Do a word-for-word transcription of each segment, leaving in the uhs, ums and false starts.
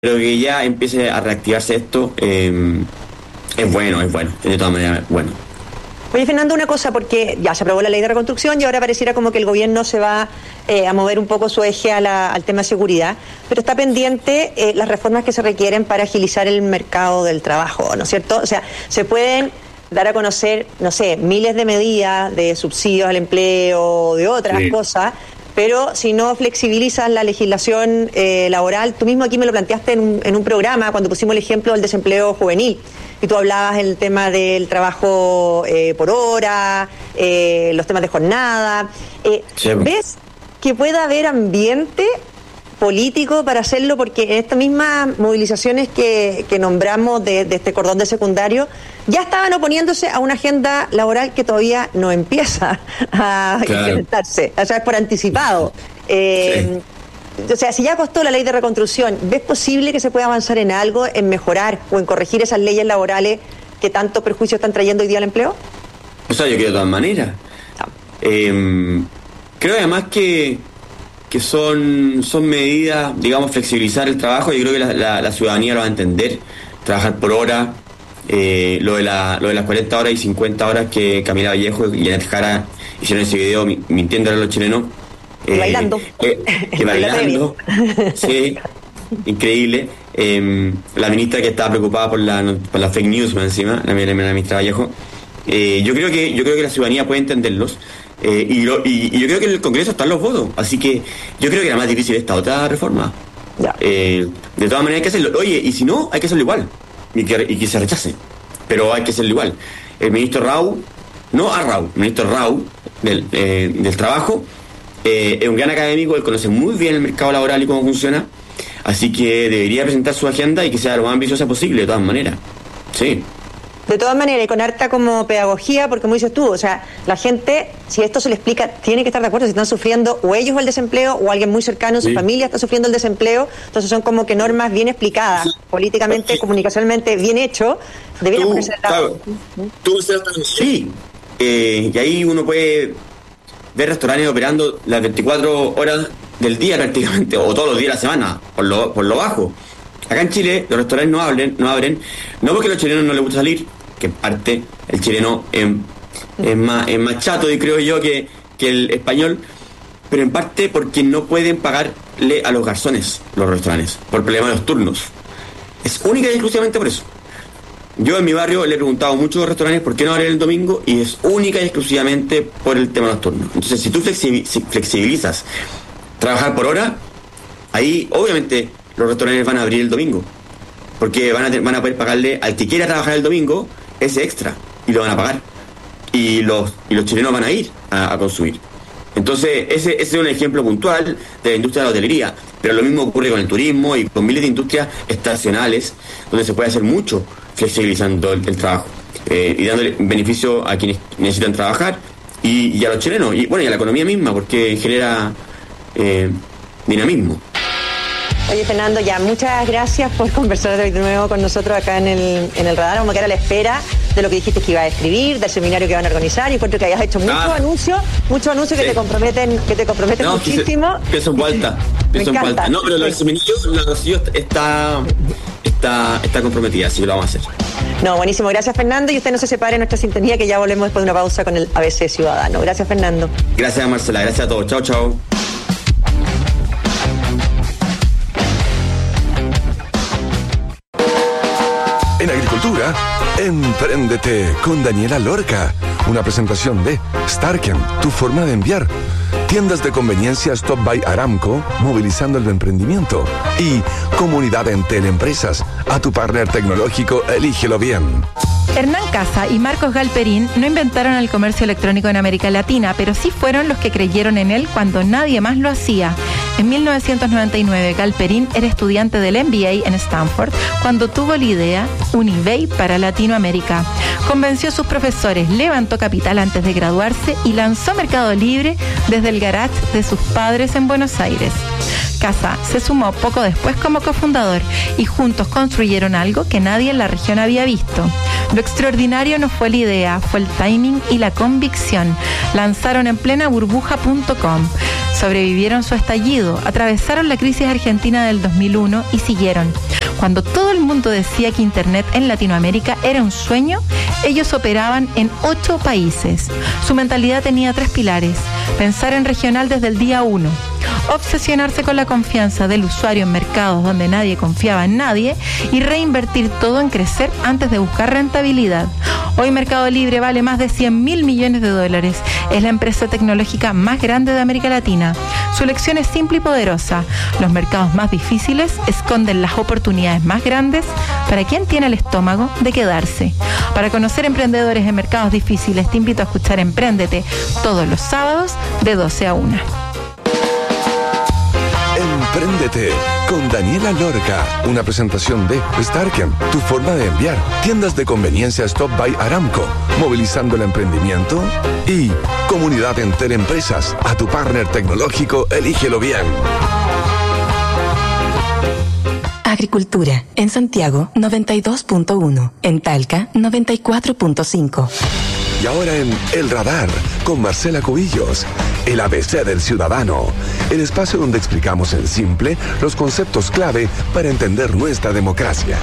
pero que ya empiece a reactivarse esto, eh, es bueno, es bueno, de todas maneras, bueno. Oye, Fernando, una cosa, porque ya se aprobó la ley de reconstrucción y ahora pareciera como que el gobierno se va eh, a mover un poco su eje a la, al tema de seguridad, pero está pendiente eh, las reformas que se requieren para agilizar el mercado del trabajo, ¿no es cierto? O sea, se pueden dar a conocer, no sé, miles de medidas de subsidios al empleo, de otras sí. cosas, pero si no flexibilizas la legislación eh, laboral, tú mismo aquí me lo planteaste en un, en un programa cuando pusimos el ejemplo del desempleo juvenil, y tú hablabas el tema del trabajo eh, por hora, eh, los temas de jornada. Eh, sí. ¿Ves que pueda haber ambiente político para hacerlo? Porque en estas mismas movilizaciones que, que nombramos de, de este cordón de secundario, ya estaban oponiéndose a una agenda laboral que todavía no empieza a claro. implementarse, o sea, es por anticipado. Eh, sí. O sea, si ya costó la ley de reconstrucción, ¿ves posible que se pueda avanzar en algo, en mejorar o en corregir esas leyes laborales que tanto perjuicio están trayendo hoy día al empleo? O sea, yo creo de todas maneras. No. Eh, creo además que que son son medidas, digamos, flexibilizar el trabajo. Yo creo que la, la, la ciudadanía lo va a entender. Trabajar por hora, eh, lo de la lo de las cuarenta horas y cincuenta horas que Camila Vallejo y Janet Jara hicieron ese video mintiendo a los chilenos. Eh, bailando. Eh, que bailando. Sí, increíble. Eh, la ministra que estaba preocupada por la por la fake news más encima, la, la, la ministra Vallejo. Eh, yo creo que yo creo que la ciudadanía puede entenderlos. Eh, y, lo, y, y yo creo que en el Congreso están los votos, así que yo creo que era más difícil esta otra reforma. Ya. Eh, de todas maneras hay que hacerlo. Oye, y si no, hay que hacerlo igual y que, y que se rechace, pero hay que hacerlo igual. El ministro Rau, no a Rau, el ministro Rau del, eh, del Trabajo, eh, es un gran académico, él conoce muy bien el mercado laboral y cómo funciona, así que debería presentar su agenda y que sea lo más ambiciosa posible, de todas maneras. Sí. De todas maneras, y con harta como pedagogía, porque como dices tú, o sea, la gente, si esto se le explica, tiene que estar de acuerdo si están sufriendo o ellos el desempleo o alguien muy cercano en su sí. familia está sufriendo el desempleo. Entonces son como que normas bien explicadas, sí. políticamente, sí. comunicacionalmente bien hecho. Deberían ponerse al lado. Tú, sí, eh, y ahí uno puede ver restaurantes operando las veinticuatro horas del día prácticamente, o todos los días de la semana, por lo, por lo bajo. Acá en Chile los restaurantes no abren, no abren, no porque a los chilenos no les gusta salir, que en parte el chileno es, es, más, es más chato, y creo yo, que, que el español, pero en parte porque no pueden pagarle a los garzones los restaurantes, por problema de los turnos. Es única y exclusivamente por eso. Yo en mi barrio le he preguntado a muchos restaurantes por qué no abren el domingo, y es única y exclusivamente por el tema de los turnos. Entonces, si tú flexibilizas trabajar por hora, ahí obviamente los restaurantes van a abrir el domingo, porque van a, van a poder pagarle al que quiera trabajar el domingo ese extra, y lo van a pagar, y los y los chilenos van a ir a, a consumir. Entonces ese, ese es un ejemplo puntual de la industria de la hotelería, pero lo mismo ocurre con el turismo y con miles de industrias estacionales donde se puede hacer mucho flexibilizando el, el trabajo, eh, y dándole beneficio a quienes necesitan trabajar y, y a los chilenos, y bueno, y a la economía misma, porque genera eh, dinamismo. Oye, Fernando, ya muchas gracias por conversar de nuevo con nosotros acá en el, en el radar. Vamos a quedar a la espera de lo que dijiste que iba a escribir, del seminario que van a organizar, y encuentro que hayas hecho muchos ah, anuncios, muchos anuncios sí. que te comprometen, que te comprometen no, muchísimo. Que son vueltas, que son vueltas. No, pero el seminario, la Rocío está, está, está comprometida, así que lo vamos a hacer. No, buenísimo, gracias Fernando, y usted no se separe en nuestra sintonía, que ya volvemos después de una pausa con el A B C Ciudadano. Gracias, Fernando. Gracias, Marcela, gracias a todos. Chao, chao. En agricultura, empréndete con Daniela Lorca. Una presentación de Starken, tu forma de enviar. Tiendas de conveniencia Stop by Aramco, movilizando el emprendimiento. Y Comunidad Entel Empresas, a tu partner tecnológico, elígelo bien. Hernán Casa y Marcos Galperín no inventaron el comercio electrónico en América Latina, pero sí fueron los que creyeron en él cuando nadie más lo hacía. En mil novecientos noventa y nueve, Galperín era estudiante del M B A en Stanford cuando tuvo la idea un eBay para Latinoamérica. Convenció a sus profesores, levantó capital antes de graduarse y lanzó Mercado Libre desde el garage de sus padres en Buenos Aires. Casa se sumó poco después como cofundador y juntos construyeron algo que nadie en la región había visto. Lo extraordinario no fue la idea, fue el timing y la convicción. Lanzaron en plena burbuja punto com. Sobrevivieron su estallido, atravesaron la crisis argentina del dos mil uno y siguieron. Cuando todo el mundo decía que Internet en Latinoamérica era un sueño, ellos operaban en ocho países. Su mentalidad tenía tres pilares: pensar en regional desde el día uno, obsesionarse con la confianza del usuario en mercados donde nadie confiaba en nadie y reinvertir todo en crecer antes de buscar rentabilidad. Hoy Mercado Libre vale más de cien mil millones de dólares. Es la empresa tecnológica más grande de América Latina. Su lección es simple y poderosa. Los mercados más difíciles esconden las oportunidades más grandes para quien tiene el estómago de quedarse. Para conocer emprendedores en mercados difíciles, te invito a escuchar Empréndete todos los sábados de doce a una. Empréndete con Daniela Lorca, una presentación de Starken, tu forma de enviar, tiendas de conveniencia Stop by Aramco, movilizando el emprendimiento, y Comunidad Enter Empresas, a tu partner tecnológico, elígelo bien. Agricultura, en Santiago noventa y dos punto uno, en Talca noventa y cuatro punto cinco. Y ahora en El Radar, con Marcela Cubillos, el A B C del ciudadano, el espacio donde explicamos en simple los conceptos clave para entender nuestra democracia.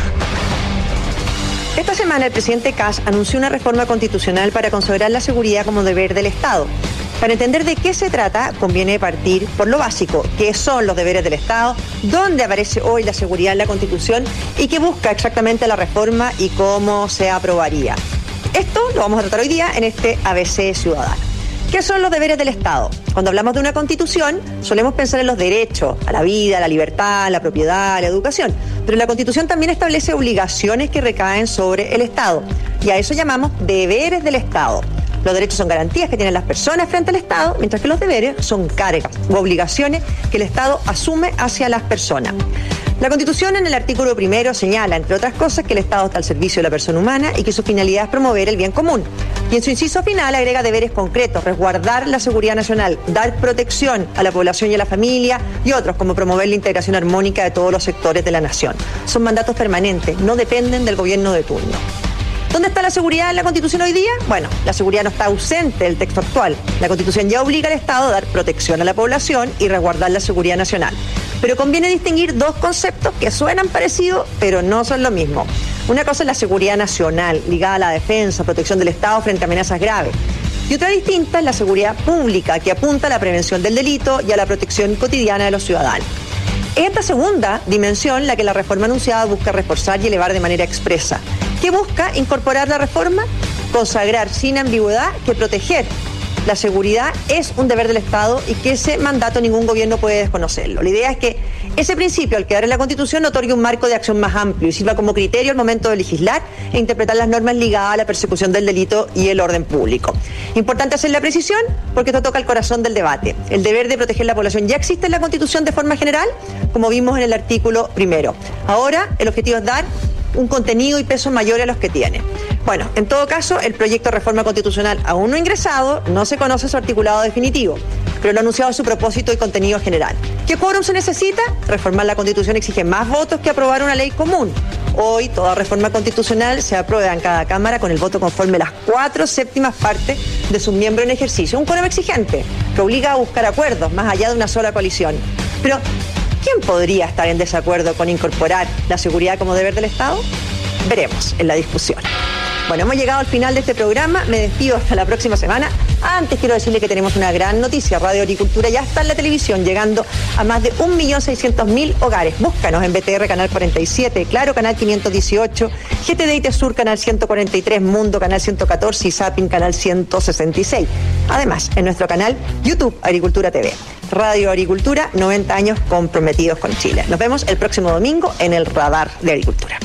Esta semana el presidente Kast anunció una reforma constitucional para consagrar la seguridad como deber del Estado. Para entender de qué se trata, conviene partir por lo básico: qué son los deberes del Estado, dónde aparece hoy la seguridad en la Constitución y qué busca exactamente la reforma y cómo se aprobaría. Esto lo vamos a tratar hoy día en este A B C Ciudadano. ¿Qué son los deberes del Estado? Cuando hablamos de una constitución, solemos pensar en los derechos, a la vida, a la libertad, a la propiedad, a la educación. Pero la constitución también establece obligaciones que recaen sobre el Estado. Y a eso llamamos deberes del Estado. Los derechos son garantías que tienen las personas frente al Estado, mientras que los deberes son cargas u obligaciones que el Estado asume hacia las personas. La Constitución en el artículo primero señala, entre otras cosas, que el Estado está al servicio de la persona humana y que su finalidad es promover el bien común. Y en su inciso final agrega deberes concretos: resguardar la seguridad nacional, dar protección a la población y a la familia, y otros como promover la integración armónica de todos los sectores de la nación. Son mandatos permanentes, no dependen del gobierno de turno. ¿Dónde está la seguridad en la Constitución hoy día? Bueno, la seguridad no está ausente del texto actual. La Constitución ya obliga al Estado a dar protección a la población y resguardar la seguridad nacional. Pero conviene distinguir dos conceptos que suenan parecidos, pero no son lo mismo. Una cosa es la seguridad nacional, ligada a la defensa, protección del Estado frente a amenazas graves. Y otra distinta es la seguridad pública, que apunta a la prevención del delito y a la protección cotidiana de los ciudadanos. Es esta segunda dimensión la que la reforma anunciada busca reforzar y elevar de manera expresa. ¿Qué busca incorporar la reforma? Consagrar sin ambigüedad que proteger la seguridad es un deber del Estado y que ese mandato ningún gobierno puede desconocerlo. La idea es que ese principio, al quedar en la Constitución, otorgue un marco de acción más amplio y sirva como criterio al momento de legislar e interpretar las normas ligadas a la persecución del delito y el orden público. Importante hacer la precisión porque esto toca el corazón del debate. El deber de proteger la población ya existe en la Constitución de forma general, como vimos en el artículo primero. Ahora, el objetivo es dar un contenido y peso mayor a los que tiene. Bueno, en todo caso, el proyecto de reforma constitucional aún no ingresado, no se conoce su articulado definitivo, pero lo ha anunciado su propósito y contenido general. ¿Qué quórum se necesita? Reformar la Constitución exige más votos que aprobar una ley común. Hoy, toda reforma constitucional se aprueba en cada Cámara con el voto conforme las cuatro séptimas partes de sus miembros en ejercicio. Un quórum exigente que obliga a buscar acuerdos más allá de una sola coalición. Pero ¿quién podría estar en desacuerdo con incorporar la seguridad como deber del Estado? Veremos en la discusión. Bueno, hemos llegado al final de este programa. Me despido hasta la próxima semana. Antes quiero decirle que tenemos una gran noticia. Radio Agricultura ya está en la televisión, llegando a más de un millón seiscientos mil hogares. Búscanos en B T R Canal cuarenta y siete, Claro Canal quinientos dieciocho, G T D I T Sur Canal ciento cuarenta y tres, Mundo Canal ciento catorce y Zapping Canal ciento sesenta y seis. Además, en nuestro canal YouTube Agricultura T V. Radio Agricultura, noventa años comprometidos con Chile. Nos vemos el próximo domingo en el Radar de Agricultura.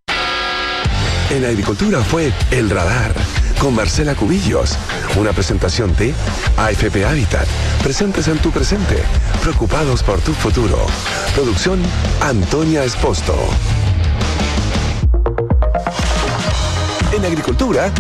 En Agricultura fue El Radar, con Marcela Cubillos. Una presentación de A F P Habitat. Presentes en tu presente, preocupados por tu futuro. Producción Antonia Esposto. En Agricultura,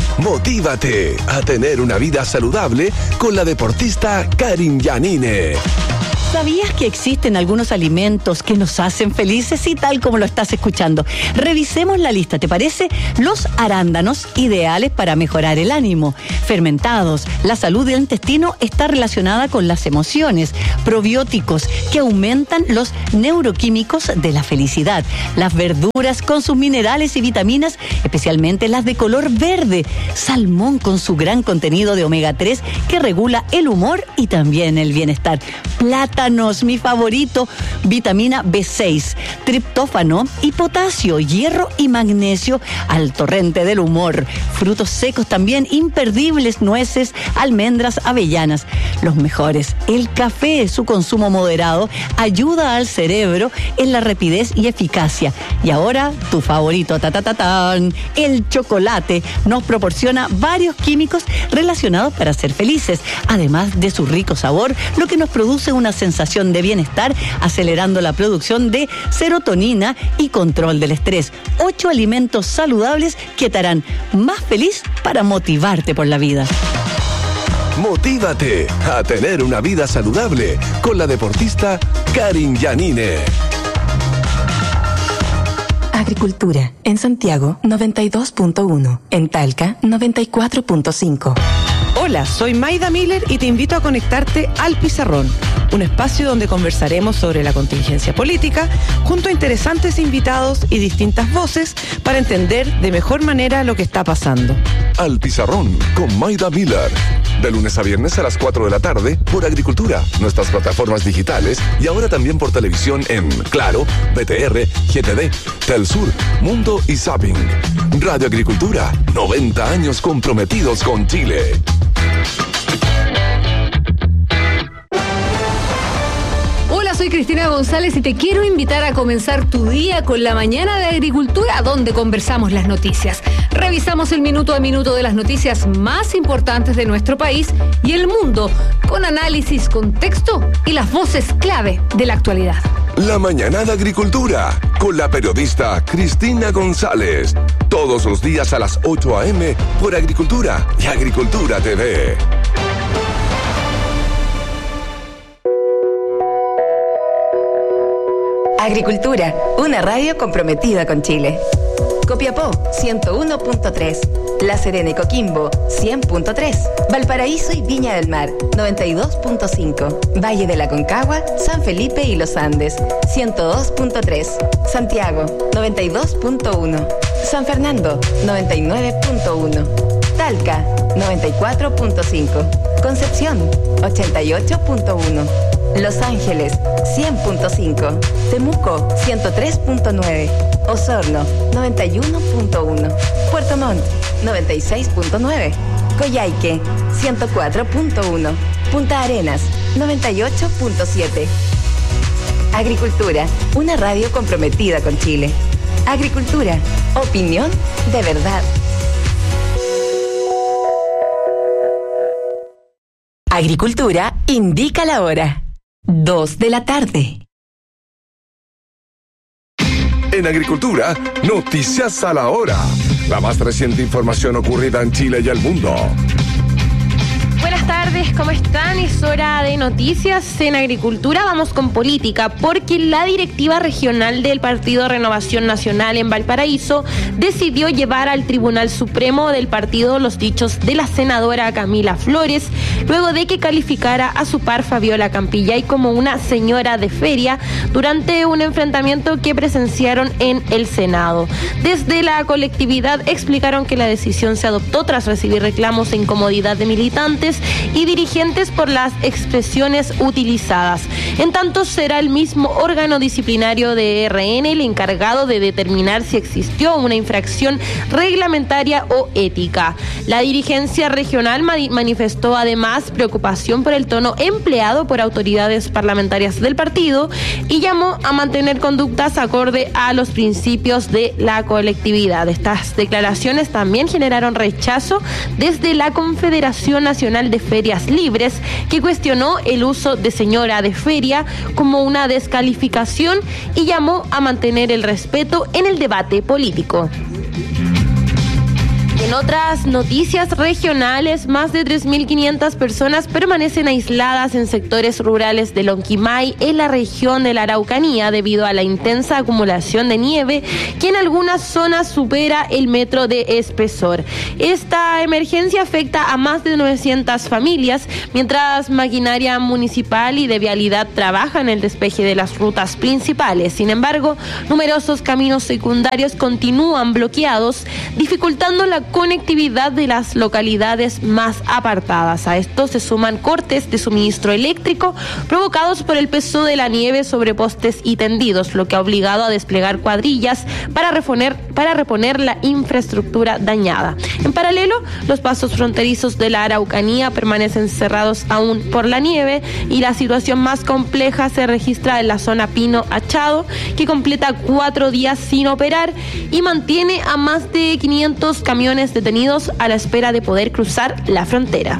motívate a tener una vida saludable con la deportista Karin Yanine. ¿Sabías que existen algunos alimentos que nos hacen felices? Y tal como lo estás escuchando, revisemos la lista, ¿te parece? Los arándanos, ideales para mejorar el ánimo. Fermentados, la salud del intestino está relacionada con las emociones. Probióticos, que aumentan los neuroquímicos de la felicidad. Las verduras con sus minerales y vitaminas, especialmente las de color verde. Salmón con su gran contenido de omega tres que regula el humor y también el bienestar. Plátanos, mi favorito, vitamina B seis, triptófano y potasio, hierro y magnesio al torrente del humor. Frutos secos también imperdibles, nueces, almendras, avellanas. Los mejores, el café, su consumo moderado ayuda al cerebro en la rapidez y eficacia. Y ahora, tu favorito, ta, ta, ta, tan, el chocolate nos proporciona varios químicos relacionados para ser felices, además de su rico sabor, lo que nos produce una sensación de bienestar, acelerando la producción de serotonina y control del estrés. Ocho alimentos saludables que te harán más feliz para motivarte por la vida. Motívate a tener una vida saludable con la deportista Karin Yanine. Agricultura, en Santiago noventa y dos punto uno, en Talca noventa y cuatro punto cinco. Hola, soy Maida Miller y te invito a conectarte al Pizarrón, un espacio donde conversaremos sobre la contingencia política junto a interesantes invitados y distintas voces para entender de mejor manera lo que está pasando. Al Pizarrón con Maida Miller. De lunes a viernes a las cuatro de la tarde por Agricultura, nuestras plataformas digitales y ahora también por televisión en Claro, B T R, G T D, Telsur, Mundo y Zapping. Radio Agricultura, noventa años comprometidos con Chile. Hola, soy Cristina González y te quiero invitar a comenzar tu día con la mañana de Agricultura, donde conversamos las noticias. Revisamos el minuto a minuto de las noticias más importantes de nuestro país y el mundo, con análisis, contexto y las voces clave de la actualidad. La mañana de Agricultura, con la periodista Cristina González. Todos los días a las ocho a eme por Agricultura y Agricultura T V. Agricultura, una radio comprometida con Chile. Copiapó, ciento uno punto tres. La Serena y Coquimbo, cien punto tres. Valparaíso y Viña del Mar, noventa y dos punto cinco. Valle de la Concagua, San Felipe y Los Andes, ciento dos punto tres. Santiago, noventa y dos punto uno. San Fernando, noventa y nueve punto uno. Talca, noventa y cuatro punto cinco. Concepción, ochenta y ocho punto uno. Los Ángeles, cien punto cinco. Temuco, ciento tres punto nueve. Osorno, noventa y uno punto uno. Puerto Montt, noventa y seis punto nueve. Coyhaique, ciento cuatro punto uno. Punta Arenas, noventa y ocho punto siete. Agricultura, una radio comprometida con Chile. Agricultura, opinión de verdad. Agricultura indica la hora. Dos de la tarde. En Agricultura, noticias a la hora. La más reciente información ocurrida en Chile y el mundo. Buenas tardes, ¿cómo están? Es hora de noticias en Agricultura. Vamos con política, porque la directiva regional del Partido Renovación Nacional en Valparaíso decidió llevar al Tribunal Supremo del partido los dichos de la senadora Camila Flores, luego de que calificara a su par Fabiola Campillay como una señora de feria durante un enfrentamiento que presenciaron en el Senado. Desde la colectividad explicaron que la decisión se adoptó tras recibir reclamos e incomodidad de militantes y dirigentes por las expresiones utilizadas. En tanto, será el mismo órgano disciplinario de R N el encargado de determinar si existió una infracción reglamentaria o ética. La dirigencia regional manifestó además preocupación por el tono empleado por autoridades parlamentarias del partido y llamó a mantener conductas acorde a los principios de la colectividad. Estas declaraciones también generaron rechazo desde la Confederación Nacional de Ferias Libres, que cuestionó el uso de señora de feria como una descalificación y llamó a mantener el respeto en el debate político. En otras noticias regionales, más de tres mil quinientas personas permanecen aisladas en sectores rurales de Lonquimay, en la región de la Araucanía, debido a la intensa acumulación de nieve que en algunas zonas supera el metro de espesor. Esta emergencia afecta a más de novecientas familias, mientras maquinaria municipal y de vialidad trabaja en el despeje de las rutas principales. Sin embargo, numerosos caminos secundarios continúan bloqueados, dificultando la conectividad de las localidades más apartadas. A esto se suman cortes de suministro eléctrico provocados por el peso de la nieve sobre postes y tendidos, lo que ha obligado a desplegar cuadrillas para reponer, para reponer la infraestructura dañada. En paralelo, los pasos fronterizos de la Araucanía permanecen cerrados aún por la nieve, y la situación más compleja se registra en la zona Pino Achado, que completa cuatro días sin operar y mantiene a más de quinientos camiones detenidos a la espera de poder cruzar la frontera.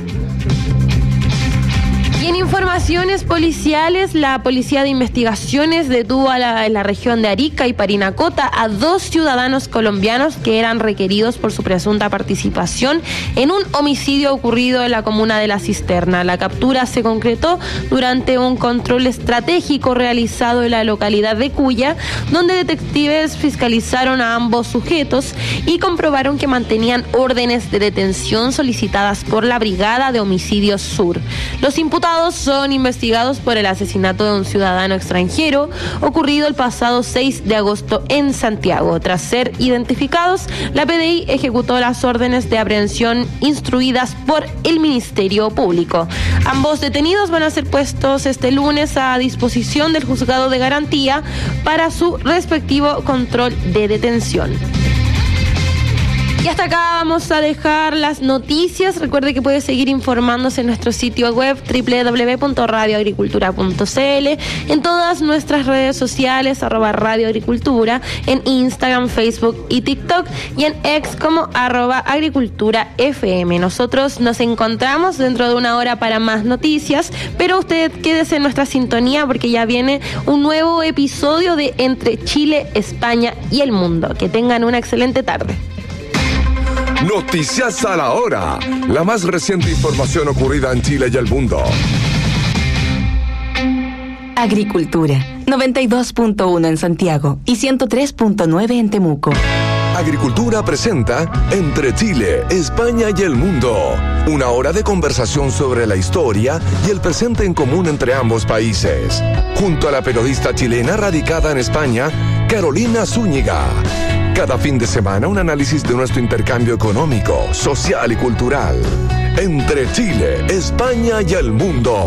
Y en informaciones policiales, la Policía de Investigaciones detuvo a la, en la región de Arica y Parinacota a dos ciudadanos colombianos que eran requeridos por su presunta participación en un homicidio ocurrido en la comuna de La Cisterna. La captura se concretó durante un control estratégico realizado en la localidad de Cuya, donde detectives fiscalizaron a ambos sujetos y comprobaron que mantenían órdenes de detención solicitadas por la Brigada de Homicidios Sur. Los imputados son investigados por el asesinato de un ciudadano extranjero ocurrido el pasado seis de agosto en Santiago. Tras ser identificados, la P D I ejecutó las órdenes de aprehensión instruidas por el Ministerio Público. Ambos detenidos van a ser puestos este lunes a disposición del Juzgado de Garantía para su respectivo control de detención. Y hasta acá vamos a dejar las noticias. Recuerde que puede seguir informándose en nuestro sitio web doble u doble u doble u punto radio agricultura punto c l, en todas nuestras redes sociales, arroba Radio Agricultura, en Instagram, Facebook y TikTok, y en X como arroba Agricultura F M. Nosotros nos encontramos dentro de una hora para más noticias, pero usted quédese en nuestra sintonía porque ya viene un nuevo episodio de Entre Chile, España y el Mundo. Que tengan una excelente tarde. Noticias a la hora. La más reciente información ocurrida en Chile y el mundo. Agricultura. noventa y dos punto uno en Santiago y ciento tres punto nueve en Temuco. Agricultura presenta Entre Chile, España y el mundo. Una hora de conversación sobre la historia y el presente en común entre ambos países. Junto a la periodista chilena radicada en España, Carolina Zúñiga. Cada fin de semana un análisis de nuestro intercambio económico, social y cultural. Entre Chile, España y el mundo.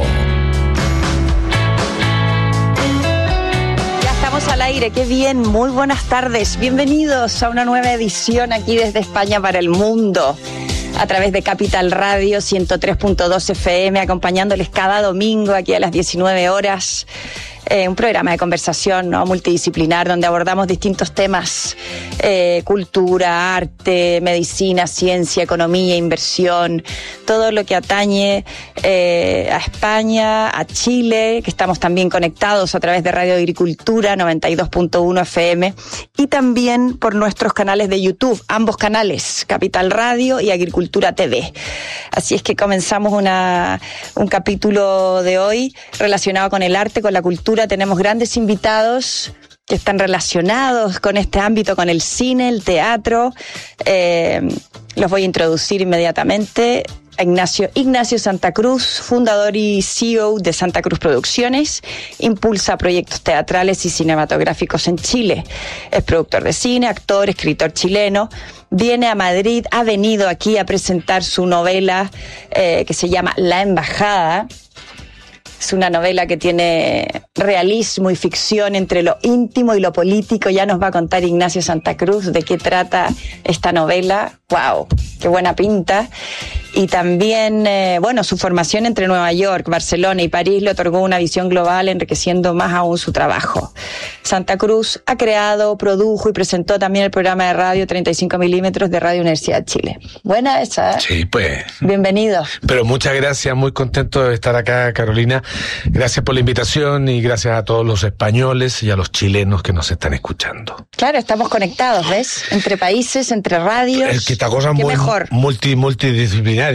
Ya estamos al aire, qué bien, muy buenas tardes. Bienvenidos a una nueva edición aquí desde España para el mundo. A través de Capital Radio ciento tres punto dos F M, acompañándoles cada domingo aquí a las diecinueve horas. Eh, un programa de conversación, ¿no?, multidisciplinar, donde abordamos distintos temas, eh, cultura, arte, medicina, ciencia, economía, inversión, todo lo que atañe eh, a España, a Chile, que estamos también conectados a través de Radio Agricultura noventa y dos punto uno F M, y también por nuestros canales de YouTube, ambos canales, Capital Radio y Agricultura T V. Así es que comenzamos una, un capítulo de hoy relacionado con el arte, con la cultura. Tenemos grandes invitados que están relacionados con este ámbito, con el cine, el teatro. Eh, los voy a introducir inmediatamente. Ignacio, Ignacio Santa Cruz, fundador y C E O de Santa Cruz Producciones, impulsa proyectos teatrales y cinematográficos en Chile. Es productor de cine, actor, escritor chileno. Viene a Madrid, ha venido aquí a presentar su novela eh, que se llama La Embajada. Es una novela que tiene realismo y ficción entre lo íntimo y lo político. Ya nos va a contar Ignacio Santa Cruz de qué trata esta novela. ¡Wow! ¡Qué buena pinta! Y también, eh, bueno, su formación entre Nueva York, Barcelona y París le otorgó una visión global, enriqueciendo más aún su trabajo. Santa Cruz ha creado, produjo y presentó también el programa de radio treinta y cinco milímetros de Radio Universidad de Chile. Buena esa, ¿eh? Sí, pues. Bienvenido. Pero muchas gracias, muy contento de estar acá, Carolina. Gracias por la invitación y gracias a todos los españoles y a los chilenos que nos están escuchando. Claro, estamos conectados, ¿ves? Entre países, entre radios. Es que esta cosa es muy mejor. multi, multidisciplinaria.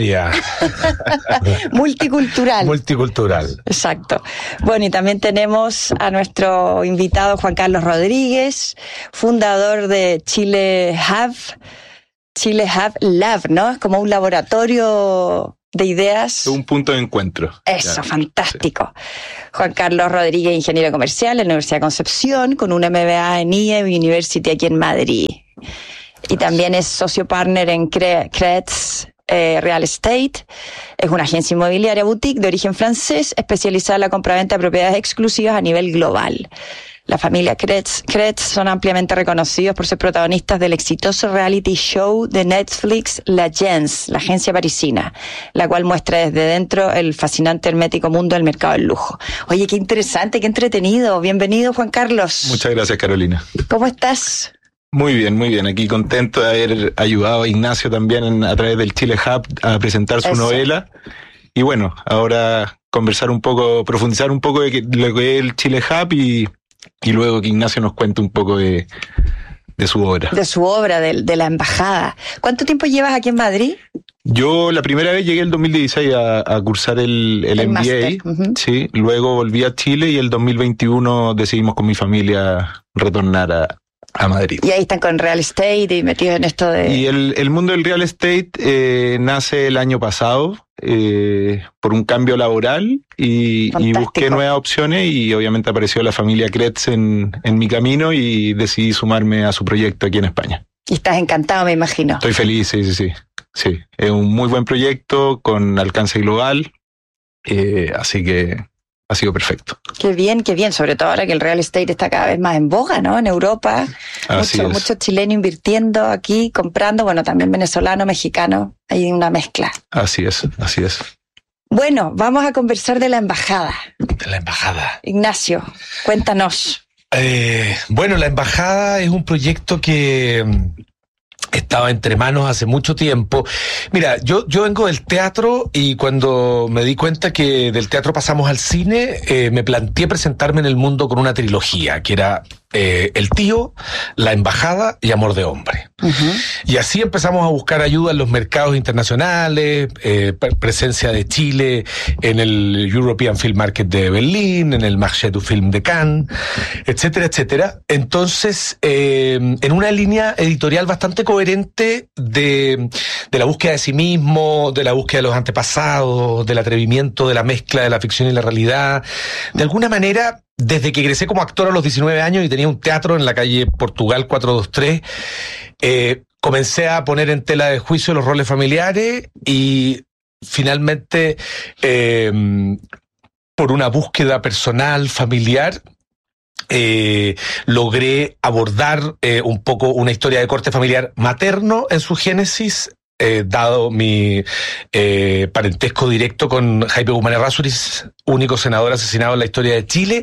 Multicultural. Multicultural. Exacto. Bueno, y también tenemos a nuestro invitado Juan Carlos Rodríguez, fundador de Chile Hub, Chile Hub Lab, ¿no? Es como un laboratorio de ideas. Un punto de encuentro. Eso, claro. Fantástico. Sí. Juan Carlos Rodríguez, ingeniero comercial en la Universidad de Concepción, con un M B A en I E University aquí en Madrid. Y también es socio partner en Cre- Cretz eh, Real Estate. Es una agencia inmobiliaria boutique de origen francés especializada en la compraventa de propiedades exclusivas a nivel global. La familia Cretz, Cretz son ampliamente reconocidos por ser protagonistas del exitoso reality show de Netflix La Gens, la agencia parisina, la cual muestra desde dentro el fascinante hermético mundo del mercado del lujo. Oye, qué interesante, qué entretenido. Bienvenido, Juan Carlos. Muchas gracias, Carolina. ¿Cómo estás? Muy bien, muy bien. Aquí contento de haber ayudado a Ignacio también en, a través del Chile Hub a presentar su Eso. novela. Y bueno, ahora conversar un poco, profundizar un poco de que, lo que es el Chile Hub y... Y luego que Ignacio nos cuente un poco de, de su obra. De su obra, de, de la embajada. ¿Cuánto tiempo llevas aquí en Madrid? Yo la primera vez llegué el dos mil dieciséis a, a cursar el, el, el M B A. Uh-huh. Sí, luego volví a Chile y el dos mil veintiuno decidimos con mi familia retornar a, a Madrid. Y ahí están con real estate y metidos en esto de... Y el, el mundo del real estate eh, nace el año pasado. Eh, por un cambio laboral y, y busqué nuevas opciones y obviamente apareció la familia Cretz en, en mi camino y decidí sumarme a su proyecto aquí en España. Y estás encantado, me imagino. Estoy feliz, sí, sí, sí. Sí, es un muy buen proyecto con alcance global, eh, así que ha sido perfecto. Qué bien, qué bien, sobre todo ahora que el real estate está cada vez más en boga, ¿no? En Europa, muchos mucho chilenos invirtiendo aquí, comprando, bueno, también venezolano, mexicano, hay una mezcla. Así es, así es. Bueno, vamos a conversar de la embajada. De la embajada. Ignacio, cuéntanos. Eh, bueno, la embajada es un proyecto que estaba entre manos hace mucho tiempo. Mira, yo, yo vengo del teatro y cuando me di cuenta que del teatro pasamos al cine, eh, me planteé presentarme en el mundo con una trilogía, que era eh, El Tío, La Embajada y Amor de Hombre. Uh-huh. Y así empezamos a buscar ayuda en los mercados internacionales, eh, presencia de Chile en el European Film Market de Berlín, en el Marché du Film de Cannes, etcétera, etcétera. Entonces, eh, en una línea editorial bastante coherente de, de la búsqueda de sí mismo, de la búsqueda de los antepasados, del atrevimiento, de la mezcla de la ficción y la realidad. De alguna manera, desde que egresé como actor a los diecinueve años y tenía un teatro en la calle Portugal cuatrocientos veintitrés, eh, comencé a poner en tela de juicio los roles familiares y finalmente, eh, por una búsqueda personal, familiar, Eh, logré abordar eh, un poco una historia de corte familiar materno en su génesis, eh, dado mi eh, parentesco directo con Jaime Guzmán Errázuriz, único senador asesinado en la historia de Chile.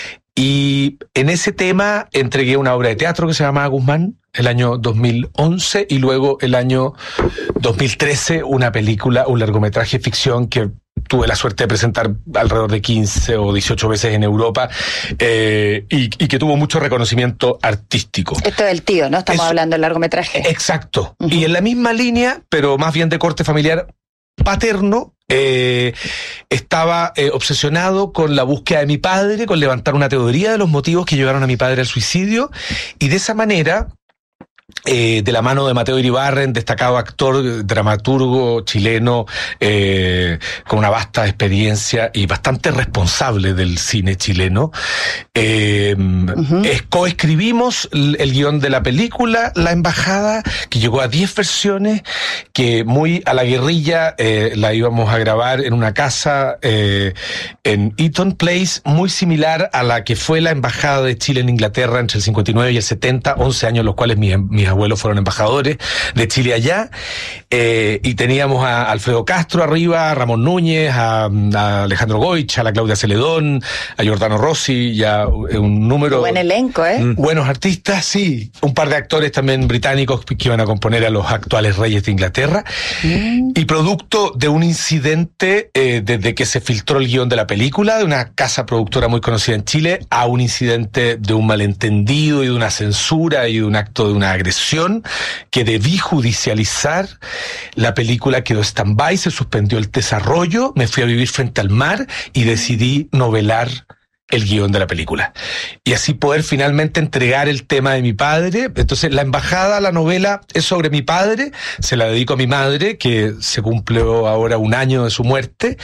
Y en ese tema entregué una obra de teatro que se llamaba Guzmán el año dos mil once y luego el año dos mil trece una película, un largometraje de ficción que tuve la suerte de presentar alrededor de quince o dieciocho veces en Europa eh, y, y que tuvo mucho reconocimiento artístico. Esto es El Tío, ¿no? Estamos Eso, hablando del largometraje. Exacto. Uh-huh. Y en la misma línea, pero más bien de corte familiar paterno, eh, estaba eh, obsesionado con la búsqueda de mi padre, con levantar una teoría de los motivos que llevaron a mi padre al suicidio, y de esa manera, Eh, de la mano de Mateo Iribarren, destacado actor, dramaturgo chileno, eh, con una vasta experiencia y bastante responsable del cine chileno, eh, uh-huh. es, coescribimos el, el guión de la película La Embajada, que llegó a diez versiones, que muy a la guerrilla eh, la íbamos a grabar en una casa eh, en Eaton Place, muy similar a la que fue la Embajada de Chile en Inglaterra entre el cincuenta y nueve y el setenta, once años los cuales mi, mi mis abuelos fueron embajadores de Chile allá, eh, y teníamos a Alfredo Castro arriba, a Ramón Núñez, a, a Alejandro Goich, a la Claudia Celedón, a Giordano Rossi, y a un número... Buen elenco, ¿eh? Buenos artistas, sí. Un par de actores también británicos que iban a componer a los actuales reyes de Inglaterra. Mm. Y producto de un incidente, eh, desde que se filtró el guión de la película, de una casa productora muy conocida en Chile, a un incidente de un malentendido y de una censura y de un acto de una agresión, que debí judicializar. La película quedó stand-by, se suspendió el desarrollo, me fui a vivir frente al mar y decidí novelar el guión de la película. Y así poder finalmente entregar el tema de mi padre. Entonces, la embajada, la novela, es sobre mi padre, se la dedico a mi madre, que se cumplió ahora un año de su muerte,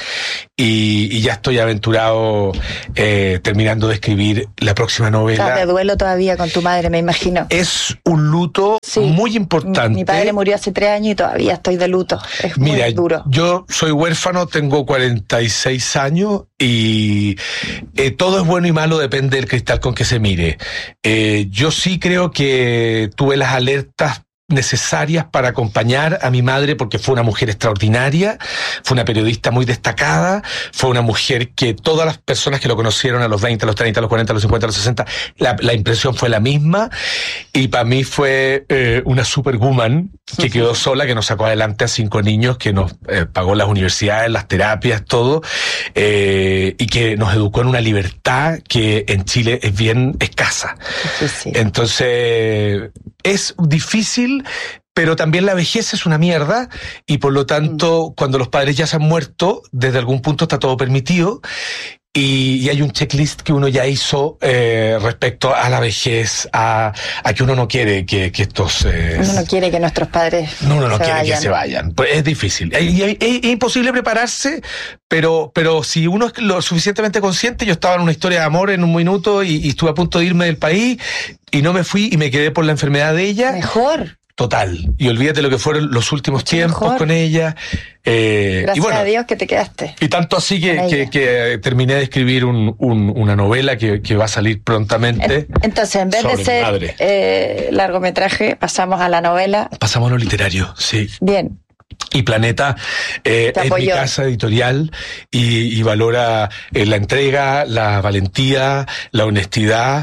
y, y ya estoy aventurado eh, terminando de escribir la próxima novela. Estás de duelo todavía con tu madre, me imagino. Es un luto sí, muy importante. Mi padre murió hace tres años y todavía estoy de luto. Es Mira, muy duro. Yo soy huérfano, tengo cuarenta y seis años y eh, todo es bueno y malo, depende del cristal con que se mire. Eh, yo sí creo que tuve las alertas necesarias para acompañar a mi madre, porque fue una mujer extraordinaria, fue una periodista muy destacada, fue una mujer que todas las personas que lo conocieron a los veinte, a los treinta, a los cuarenta, a los cincuenta, a los sesenta, la, la impresión fue la misma, y para mí fue eh, una superwoman que quedó sola, que nos sacó adelante a cinco niños, que nos eh, pagó las universidades, las terapias, todo, eh, y que nos educó en una libertad que en Chile es bien escasa. Sí, sí. Entonces, es difícil, pero también la vejez es una mierda, y por lo tanto, mm. cuando los padres ya se han muerto, desde algún punto está todo permitido, y, y hay un checklist que uno ya hizo eh, respecto a la vejez, a, a que uno no quiere que, que estos... Eh, uno no quiere que nuestros padres no, uno no se quiere vayan. que se vayan. Pues es difícil. Es, es, es imposible prepararse, pero, pero si uno es lo suficientemente consciente, yo estaba en una historia de amor en un minuto y, y estuve a punto de irme del país, y no me fui y me quedé por la enfermedad de ella. Mejor. Total. Y olvídate lo que fueron los últimos Mucho tiempos mejor. Con ella. Eh, Gracias y bueno, a Dios que te quedaste. Y tanto así que, que, que terminé de escribir un, un, una novela que, que va a salir prontamente. Entonces, en vez de ser eh, largometraje, pasamos a la novela. Pasamos a lo literario, sí. Bien. Y Planeta eh, es mi casa editorial y, y valora eh, la entrega, la valentía, la honestidad.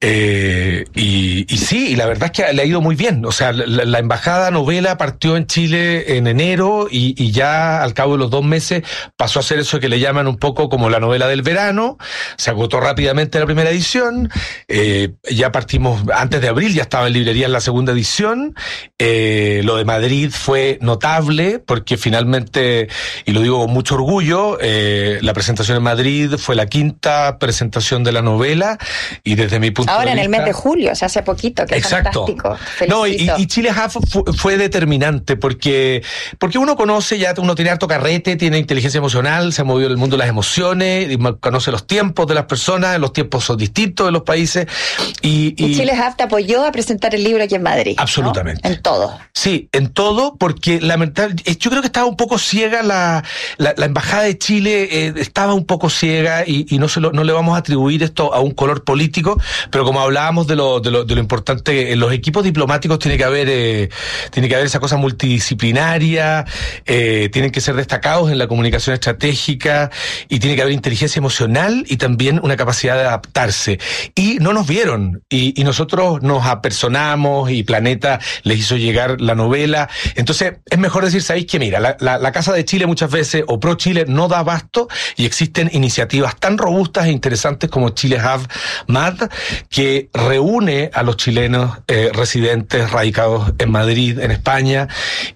Eh, y, y sí, y la verdad es que le ha ido muy bien. O sea, la, la embajada novela partió en Chile en enero y, y ya al cabo de los dos meses pasó a ser eso que le llaman un poco como la novela del verano. Se agotó rápidamente la primera edición. Eh, ya partimos antes de abril, ya estaba en librería en la segunda edición. Eh, lo de Madrid fue notable porque finalmente, y lo digo con mucho orgullo, eh, la presentación en Madrid fue la quinta presentación de la novela y desde mi punto Ahora de en vista, el mes de julio, o sea, hace poquito, que exacto. Es fantástico. No, y, y Chile Hub fue, fue determinante porque, porque uno conoce, ya uno tiene harto carrete, tiene inteligencia emocional, se ha movido en el mundo de las emociones, y conoce los tiempos de las personas, los tiempos son distintos de los países. Y, y, y Chile Hub te apoyó a presentar el libro aquí en Madrid. Absolutamente. ¿No? En todo. Sí, en todo, porque lamentablemente, yo creo que estaba un poco ciega la, la, la embajada de Chile, eh, estaba un poco ciega y, y no, se lo, no le vamos a atribuir esto a un color político, pero como hablábamos de lo, de lo, de lo importante, en los equipos diplomáticos tiene que haber, eh, tiene que haber esa cosa multidisciplinaria, eh, tienen que ser destacados en la comunicación estratégica y tiene que haber inteligencia emocional y también una capacidad de adaptarse. Y no nos vieron y, y nosotros nos apersonamos y Planeta les hizo llegar la novela. Entonces es mejor decir, ¿sabéis qué? Mira, la, la, la Casa de Chile muchas veces o Pro Chile no da abasto y existen iniciativas tan robustas e interesantes como Chile Hub M A D que reúne a los chilenos eh, residentes radicados en Madrid, en España,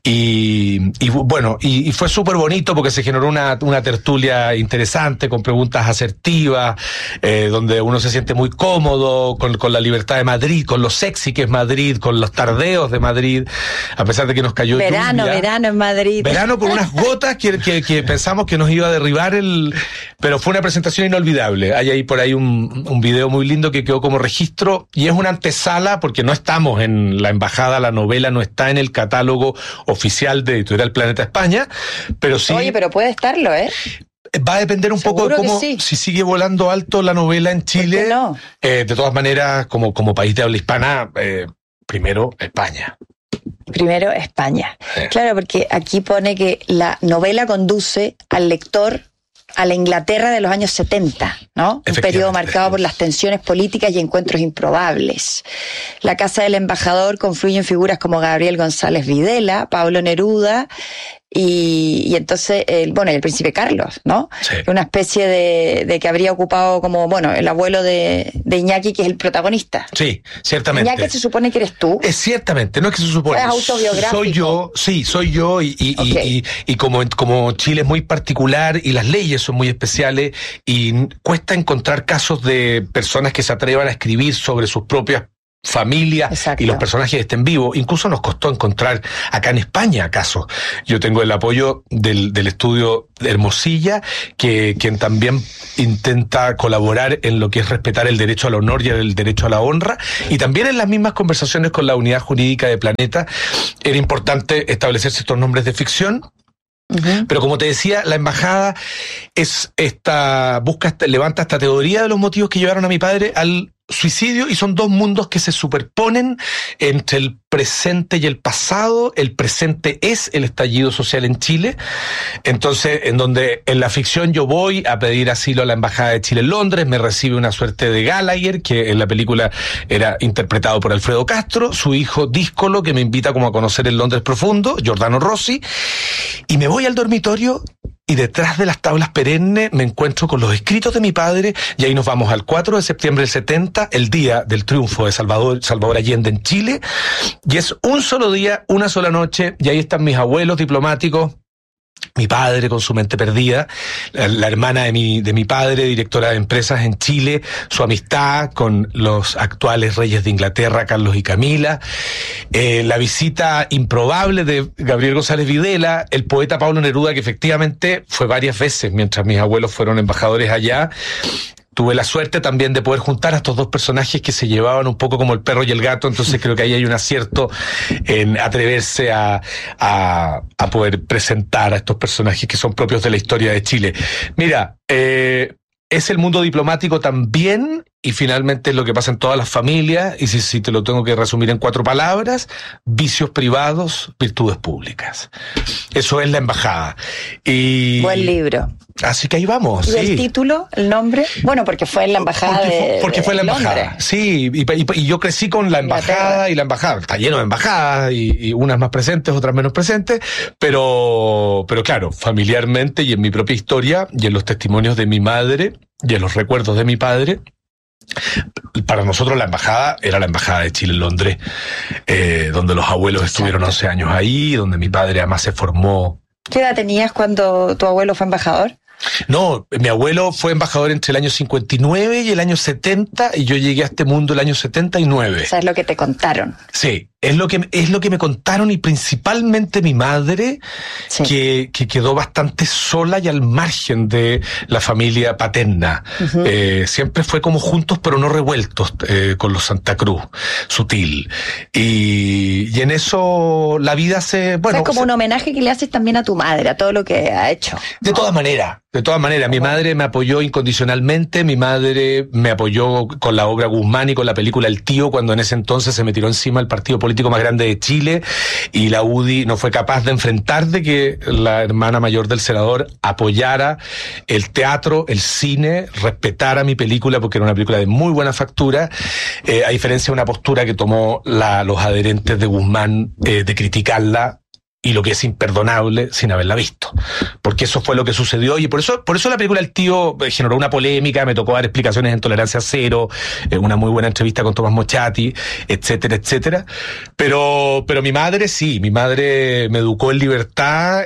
y, y bueno, y, y fue súper bonito porque se generó una, una tertulia interesante con preguntas asertivas, eh, donde uno se siente muy cómodo con, con la libertad de Madrid, con lo sexy que es Madrid, con los tardeos de Madrid, a pesar de que nos cayó verano, lluvia. verano en Madrid. Verano con unas gotas que, que, que pensamos que nos iba a derribar el... Pero fue una presentación inolvidable. Hay ahí por ahí un, un video muy lindo que quedó como registro y es una antesala porque no estamos en la embajada, la novela no está en el catálogo oficial de Editorial Planeta España, pero sí... Oye, pero puede estarlo, ¿eh? Va a depender un poco de cómo, sí. si sigue volando alto la novela en Chile. ¿Por qué no? Eh, de todas maneras, como, como país de habla hispana... Eh, primero España. Primero España. Sí. Claro, porque aquí pone que la novela conduce al lector a la Inglaterra de los años setenta, ¿no? Un periodo marcado por las tensiones políticas y encuentros improbables. La casa del embajador confluye en figuras como Gabriel González Videla, Pablo Neruda y, y entonces, el, bueno, el príncipe Carlos, ¿no? Sí. Una especie de, de que habría ocupado como, bueno, el abuelo de, de Iñaki, que es el protagonista. Sí, ciertamente. Iñaki se supone que eres tú. Es ciertamente, no es que se supone. Es autobiográfico. Soy yo, sí, soy yo y, y, Okay. y, y, y como, como Chile es muy particular y las leyes son muy especiales y cuesta encontrar casos de personas que se atrevan a escribir sobre sus propias familia Exacto. y los personajes estén vivos. Incluso nos costó encontrar acá en España casos. Yo tengo el apoyo del, del estudio de Hermosilla, que quien también intenta colaborar en lo que es respetar el derecho al honor y el derecho a la honra, y también en las mismas conversaciones con la unidad jurídica de Planeta era importante establecer ciertos nombres de ficción. Uh-huh. Pero como te decía, la embajada es esta busca levanta esta teoría de los motivos que llevaron a mi padre al suicidio, y son dos mundos que se superponen entre el presente y el pasado. El presente es el estallido social en Chile, entonces en donde en la ficción yo voy a pedir asilo a la embajada de Chile en Londres, me recibe una suerte de Gallagher, que en la película era interpretado por Alfredo Castro, su hijo díscolo, que me invita como a conocer el Londres profundo, Giordano Rossi, y me voy al dormitorio. Y detrás de las tablas perennes me encuentro con los escritos de mi padre, y ahí nos vamos al cuatro de septiembre del setenta, el día del triunfo de Salvador, Salvador Allende en Chile, y es un solo día, una sola noche, y ahí están mis abuelos diplomáticos, mi padre con su mente perdida, la, la hermana de mi, de mi padre, directora de empresas en Chile, su amistad con los actuales reyes de Inglaterra, Carlos y Camila, eh, la visita improbable de Gabriel González Videla, el poeta Pablo Neruda, que efectivamente fue varias veces mientras mis abuelos fueron embajadores allá. Tuve la suerte también de poder juntar a estos dos personajes que se llevaban un poco como el perro y el gato, entonces creo que ahí hay un acierto en atreverse a, a, a poder presentar a estos personajes que son propios de la historia de Chile. Mira, eh, es el mundo diplomático también, y finalmente es lo que pasa en todas las familias, y si, si te lo tengo que resumir en cuatro palabras: vicios privados, virtudes públicas. Eso es la embajada. Y buen libro. Así que ahí vamos. ¿Y sí. el título, el nombre? Bueno, porque fue en la embajada porque fue, de Porque fue de la embajada, Londres. sí, y, y, y yo crecí con la embajada y la embajada. Está lleno de embajadas, y, y unas más presentes, otras menos presentes, pero, pero claro, familiarmente y en mi propia historia y en los testimonios de mi madre y en los recuerdos de mi padre, para nosotros la embajada era la embajada de Chile en Londres, eh, donde los abuelos estuvieron once años ahí, donde mi padre además se formó. ¿Qué edad tenías cuando tu abuelo fue embajador? No, mi abuelo fue embajador entre el año cincuenta y nueve y el año setenta, y yo llegué a este mundo el año setenta y nueve. O sea, es lo que te contaron. Sí, es lo que, es lo que me contaron, y principalmente mi madre, sí. que, que quedó bastante sola y al margen de la familia paterna. Uh-huh. Eh, siempre fue como juntos pero no revueltos, eh, con los Santa Cruz, sutil. Y, y en eso la vida se... Bueno, o sea, como se, un homenaje que le haces también a tu madre, a todo lo que ha hecho. De todas maneras. De todas maneras, mi madre me apoyó incondicionalmente, mi madre me apoyó con la obra Guzmán y con la película El Tío, cuando en ese entonces se me tiró encima el partido político más grande de Chile, y la U D I no fue capaz de enfrentar de que la hermana mayor del senador apoyara el teatro, el cine, respetara mi película, porque era una película de muy buena factura, eh, a diferencia de una postura que tomó la, los adherentes de Guzmán, eh, de criticarla, y lo que es imperdonable sin haberla visto, porque eso fue lo que sucedió, y por eso por eso la película El Tío generó una polémica, me tocó dar explicaciones en Tolerancia Cero, eh, una muy buena entrevista con Tomás Mochati, etcétera, etcétera, pero pero mi madre sí, mi madre me educó en libertad,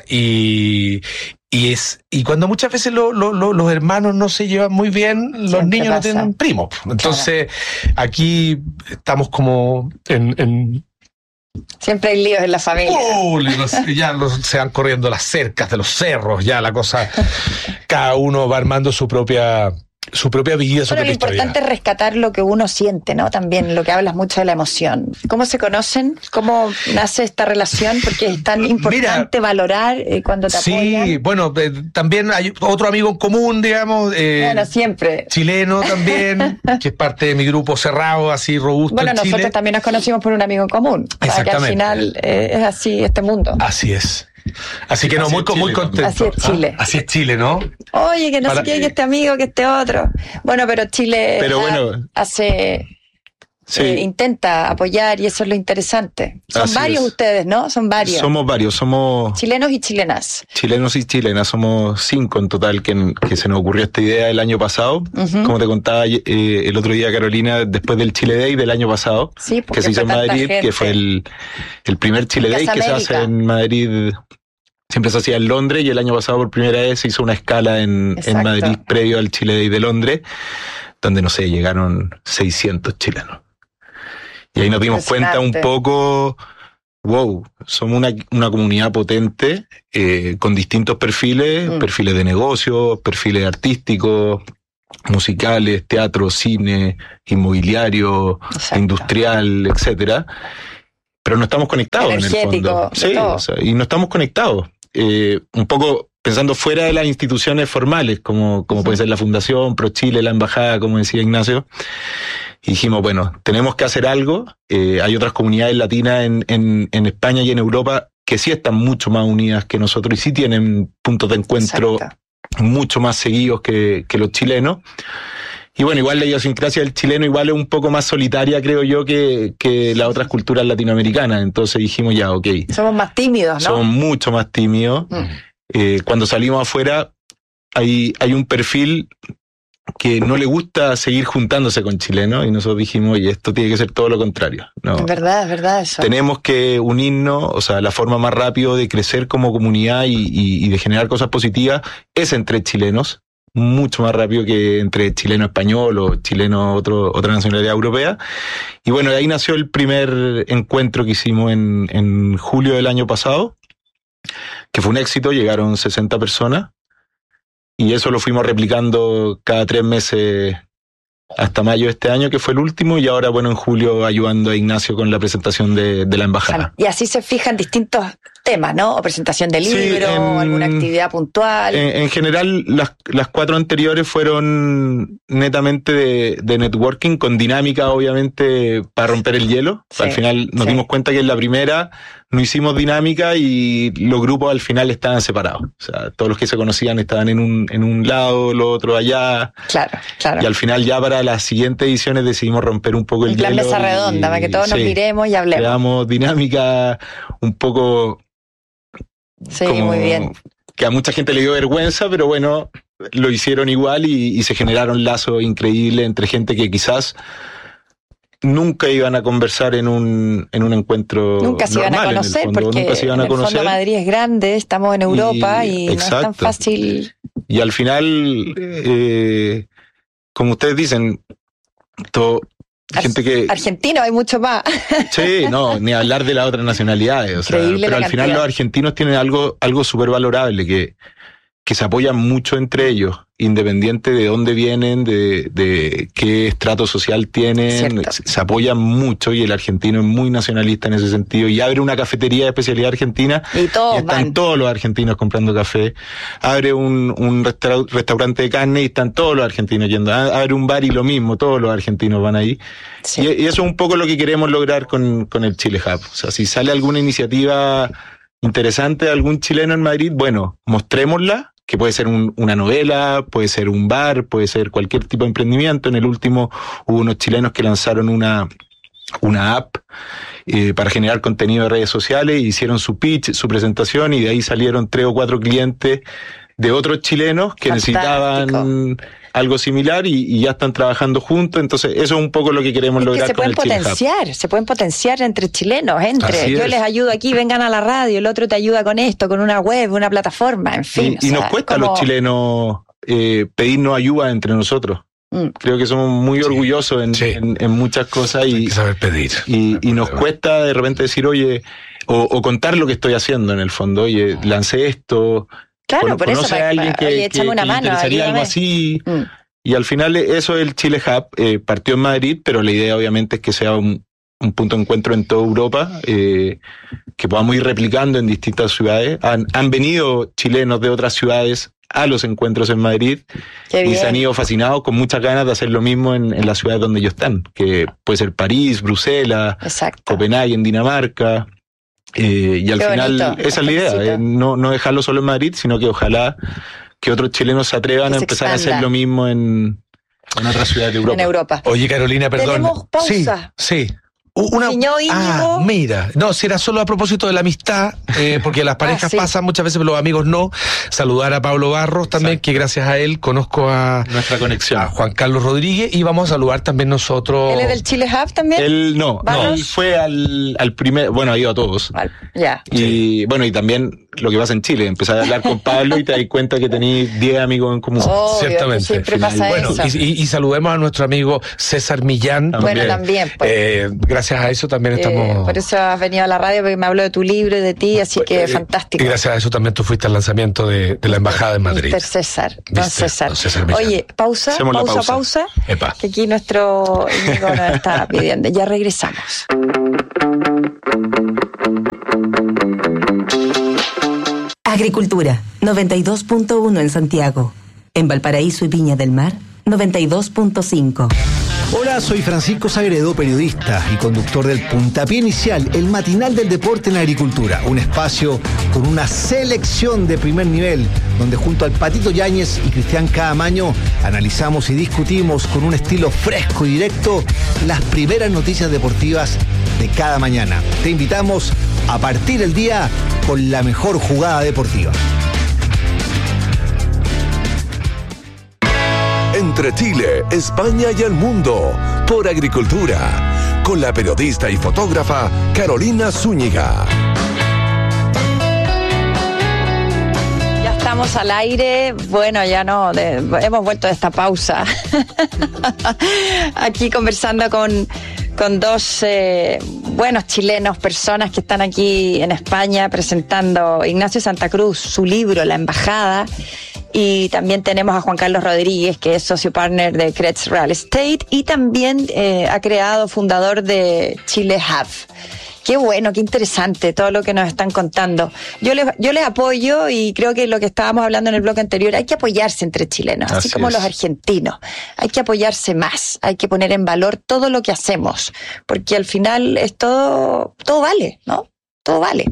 y Y es y cuando muchas veces lo, lo, lo, los hermanos no se llevan muy bien, los Siempre niños pasa. no tienen primos. Entonces, claro, aquí estamos como en... en Siempre hay líos en la familia. Oh, los, ya los, se van corriendo las cercas de los cerros, ya la cosa, cada uno va armando su propia su propia vida, su Bueno, lo propia historia. importante es rescatar lo que uno siente, ¿no? También lo que hablas mucho de la emoción. ¿Cómo se conocen? ¿Cómo nace esta relación? Porque es tan importante Mira, valorar eh, cuando te sí, apoyan. Sí, bueno, eh, también hay otro amigo en común, digamos. Eh, bueno, siempre. Chileno también, que es parte de mi grupo cerrado, así robusto Bueno, en nosotros Chile. también nos conocimos por un amigo en común. Exactamente. Que al final eh, es así este mundo. Así es. Así que no, así muy, muy contento. Así es Chile. Ah, así es Chile, ¿no? Oye, que no Para, sé qué, que este amigo, que este otro. Bueno, pero Chile pero bueno, hace... Sí. Eh, intenta apoyar y eso es lo interesante. Son Así varios es. ustedes, ¿no? Son varios. Somos varios, somos... Chilenos y chilenas. Chilenos y chilenas, somos cinco en total que, que se nos ocurrió esta idea el año pasado. Uh-huh. Como te contaba eh, el otro día, Carolina, después del Chile Day del año pasado, sí, que se hizo en Madrid, gente. que fue el, el primer Chile Day que se hace en Madrid. Siempre se hacía en Londres y el año pasado por primera vez se hizo una escala en, en Madrid previo al Chile Day de Londres, donde, no sé, llegaron seiscientos chilenos. Y ahí nos dimos cuenta un poco, wow, somos una, una comunidad potente, eh, con distintos perfiles, mm. perfiles de negocios, perfiles artísticos, musicales, teatro, cine, inmobiliario, Exacto. industrial, etcétera. Pero no estamos conectados en el fondo. Sí, o sea, y no estamos conectados. Eh, un poco pensando fuera de las instituciones formales, como, como sí. puede ser la Fundación, ProChile, la Embajada, como decía Ignacio. Y dijimos, bueno, tenemos que hacer algo. Eh, hay otras comunidades latinas en, en, en España y en Europa que sí están mucho más unidas que nosotros y sí tienen puntos de encuentro Exacto. mucho más seguidos que, que los chilenos. Y bueno, igual la idiosincrasia del chileno igual es un poco más solitaria, creo yo, que, que las otras culturas latinoamericanas. Entonces dijimos ya, ok. Somos más tímidos, ¿no? Somos mucho más tímidos. Mm. Eh, cuando salimos afuera hay, hay un perfil que no le gusta seguir juntándose con chilenos y nosotros dijimos, oye, esto tiene que ser todo lo contrario. No, es verdad, es verdad eso. Tenemos que unirnos, o sea, la forma más rápida de crecer como comunidad y, y, y de generar cosas positivas es entre chilenos, mucho más rápido que entre chileno español o chileno otro, otra nacionalidad europea. Y bueno, de ahí nació el primer encuentro que hicimos en, en julio del año pasado, que fue un éxito, llegaron sesenta personas. Y eso lo fuimos replicando cada tres meses hasta mayo de este año, que fue el último, y ahora, bueno, en julio ayudando a Ignacio con la presentación de, de la embajada. Y así se fijan distintos temas, ¿no? O presentación de libro, sí, en, alguna actividad puntual. En, en general, las, las cuatro anteriores fueron netamente de, de networking, con dinámica, obviamente, para romper el hielo. Sí, al final nos sí. dimos cuenta que en la primera no hicimos dinámica y los grupos al final estaban separados. O sea, todos los que se conocían estaban en un, en un lado, los otros allá. Claro, claro. Y al final ya para las siguientes ediciones decidimos romper un poco el hielo. La mesa redonda, para que todos sí, nos miremos y hablemos. Creamos dinámica un poco... Sí, muy bien. Que a mucha gente le dio vergüenza, pero bueno, lo hicieron igual y, y se generaron lazos increíbles entre gente que quizás nunca iban a conversar en un en un encuentro nunca se iban a conocer porque nunca se iban a en el conocer. fondo Madrid es grande, estamos en Europa y, y no es tan fácil. Y al final, eh, como ustedes dicen, todo gente que argentino hay mucho más. Sí, no, ni hablar de las otras nacionalidades, o sea, pero al final los argentinos tienen algo algo súper valorable, que que se apoyan mucho entre ellos, independiente de dónde vienen, de, de qué estrato social tienen, se, se apoyan mucho y el argentino es muy nacionalista en ese sentido y abre una cafetería de especialidad argentina y, todos y están van. todos los argentinos comprando café, abre un, un restaur- restaurante de carne y están todos los argentinos yendo, abre un bar y lo mismo, todos los argentinos van ahí. Sí. Y, y eso es un poco lo que queremos lograr con, con el Chile Hub. O sea, si sale alguna iniciativa interesante de algún chileno en Madrid, bueno, mostrémosla, que puede ser un, una novela, puede ser un bar, puede ser cualquier tipo de emprendimiento. En el último hubo unos chilenos que lanzaron una, una app eh, para generar contenido de redes sociales, hicieron su pitch, su presentación, y de ahí salieron tres o cuatro clientes de otros chilenos que Fantástico. necesitaban algo similar y, y ya están trabajando juntos. Entonces eso es un poco lo que queremos es lograr que se con el pueden potenciar, Chile se pueden potenciar entre chilenos, entre Así yo es. les ayudo aquí, vengan a la radio, el otro te ayuda con esto, con una web, una plataforma, en fin. Y, y o sea, nos cuesta como... a los chilenos eh, pedirnos ayuda entre nosotros. Mm. Creo que somos muy Sí. orgullosos en, Sí. en, en muchas cosas y, Hay que saber pedir. y, y nos cuesta de repente decir, oye, o, o contar lo que estoy haciendo en el fondo. Oye, lancé esto. Claro, Cono- por eso, conoce a para- alguien para- que, oye, que, échame una que le mano, interesaría algo ayúdame. así. Mm. Y al final eso el Chile Hub eh, partió en Madrid, pero la idea obviamente es que sea un, un punto de encuentro en toda Europa, eh, que podamos ir replicando en distintas ciudades. Han, han venido chilenos de otras ciudades a los encuentros en Madrid y se han ido fascinados con muchas ganas de hacer lo mismo en, en las ciudades donde ellos están, que puede ser París, Bruselas, Exacto. Copenhague en Dinamarca. Eh, y al Qué final bonito, esa es la idea, eh, no, no dejarlo solo en Madrid, sino que ojalá que otros chilenos se atrevan que a empezar expanda. a hacer lo mismo en, en otras ciudades de Europa. En Europa. Oye, Carolina, perdón. Tenemos pausa. Sí, sí. Una, ah, mira, no, si era solo a propósito de la amistad, eh, porque las parejas ah, sí. pasan muchas veces, pero los amigos no. Saludar a Pablo Barros también, Exacto. que gracias a él conozco a nuestra conexión, a Juan Carlos Rodríguez, y vamos a saludar también nosotros. ¿Él es del Chile Hub también? Él no, no, él fue al, al primer, bueno, ha ido a todos. Vale, ya. Y sí. bueno, y también lo que pasa en Chile, empezar a hablar con Pablo y te das cuenta que tenéis diez amigos en común. Obvio, Ciertamente. Siempre pasa bueno, eso. Y, y, y saludemos a nuestro amigo César Millán. También. Bueno, también. Pues. Eh, gracias a eso también estamos. Eh, por eso has venido a la radio, porque me habló de tu libro y de ti, así que eh, fantástico. Y gracias a eso también tú fuiste al lanzamiento de, de la embajada en Madrid. mister César, don César. Don César Oye, pausa, Hacemos pausa, pausa, pausa. Epa. Que aquí nuestro amigo nos está pidiendo. Ya regresamos. Agricultura, noventa y dos punto uno en Santiago. En Valparaíso y Viña del Mar, noventa y dos punto cinco. Hola, soy Francisco Sagredo, periodista y conductor del Puntapié Inicial, el matinal del deporte en la agricultura. Un espacio con una selección de primer nivel, donde junto al Patito Yáñez y Cristian Caamaño analizamos y discutimos con un estilo fresco y directo las primeras noticias deportivas de cada mañana. Te invitamos a partir el día con la mejor jugada deportiva. Entre Chile, España y el mundo, por Agricultura, con la periodista y fotógrafa Carolina Zúñiga. Ya estamos al aire, bueno, ya no, de, hemos vuelto de esta pausa. Aquí conversando con, con dos eh, buenos chilenos, personas que están aquí en España presentando Ignacio Santa Cruz, su libro, La Embajada. Y también tenemos a Juan Carlos Rodríguez, que es socio partner de Cretz Real Estate y también eh, ha creado, fundador de Chile Hub. Qué bueno, qué interesante todo lo que nos están contando. Yo les, yo les apoyo y creo que lo que estábamos hablando en el bloque anterior, hay que apoyarse entre chilenos, así, así como es. Los argentinos. Hay que apoyarse más, hay que poner en valor todo lo que hacemos, porque al final es todo, todo vale, ¿no? Todo vale.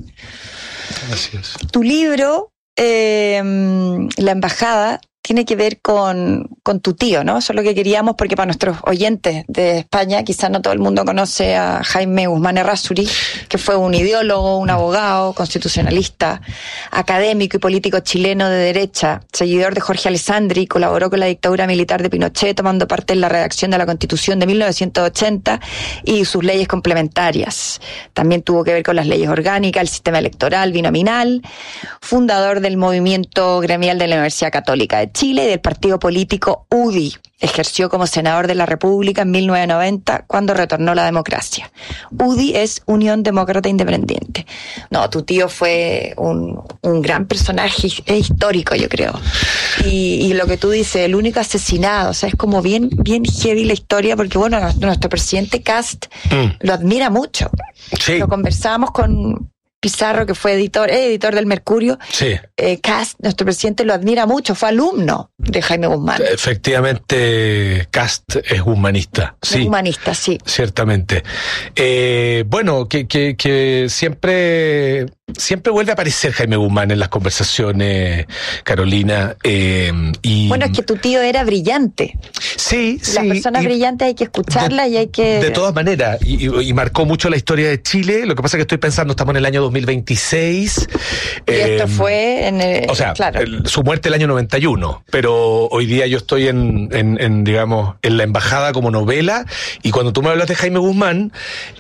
Así es. Tu libro... Eh, la embajada tiene que ver con, con tu tío, ¿no? Eso es lo que queríamos, porque para nuestros oyentes de España, quizás no todo el mundo conoce a Jaime Guzmán Errázuriz, que fue un ideólogo, un abogado, constitucionalista, académico y político chileno de derecha, seguidor de Jorge Alessandri, colaboró con la dictadura militar de Pinochet, tomando parte en la redacción de la Constitución de mil novecientos ochenta y sus leyes complementarias. También tuvo que ver con las leyes orgánicas, el sistema electoral binominal, fundador del movimiento gremial de la Universidad Católica de Chile y del partido político U D I. Ejerció como senador de la República en mil novecientos noventa, cuando retornó la democracia. U D I es Unión Demócrata Independiente. No, tu tío fue un, un gran personaje histórico, yo creo. Y, y lo que tú dices, el único asesinado, o sea, es como bien, bien heavy la historia, porque bueno, nuestro presidente Kast mm. lo admira mucho. Sí. Lo conversábamos con Pizarro, que fue editor, eh, editor del Mercurio. Sí. Eh, Kast, nuestro presidente, lo admira mucho, fue alumno de Jaime Guzmán. Efectivamente, Kast es guzmanista. Sí. Es humanista, sí. Ciertamente. Eh, bueno, que, que, que siempre, siempre vuelve a aparecer Jaime Guzmán en las conversaciones, Carolina. Eh, y bueno, es que tu tío era brillante. Sí, Las sí. Las personas brillantes hay que escucharlas de, y hay que... De todas maneras, y, y, y marcó mucho la historia de Chile. Lo que pasa es que estoy pensando, estamos en el año dos mil veintiséis. Y eh, esto fue en el... O sea, claro. el, su muerte el año noventa y uno, pero hoy día yo estoy en, en, en, digamos, en La Embajada como novela, y cuando tú me hablas de Jaime Guzmán,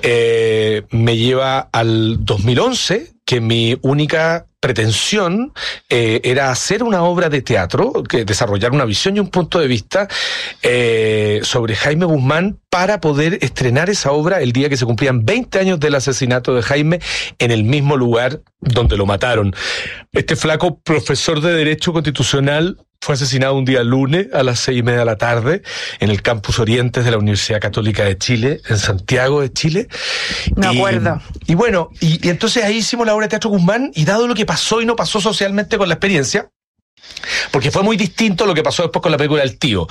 eh, me lleva al dos mil once, que mi única pretensión eh, era hacer una obra de teatro, que desarrollar una visión y un punto de vista eh, sobre Jaime Guzmán, para poder estrenar esa obra el día que se cumplían veinte años del asesinato de Jaime en el mismo lugar donde lo mataron. Este flaco, profesor de Derecho Constitucional, fue asesinado un día lunes a las seis y media de la tarde en el campus Orientes de la Universidad Católica de Chile, en Santiago de Chile. Me y, acuerdo. Y bueno, y, y entonces ahí hicimos la obra de teatro Guzmán, y dado lo que pasó y no pasó socialmente con la experiencia, porque fue muy distinto lo que pasó después con la película El Tío.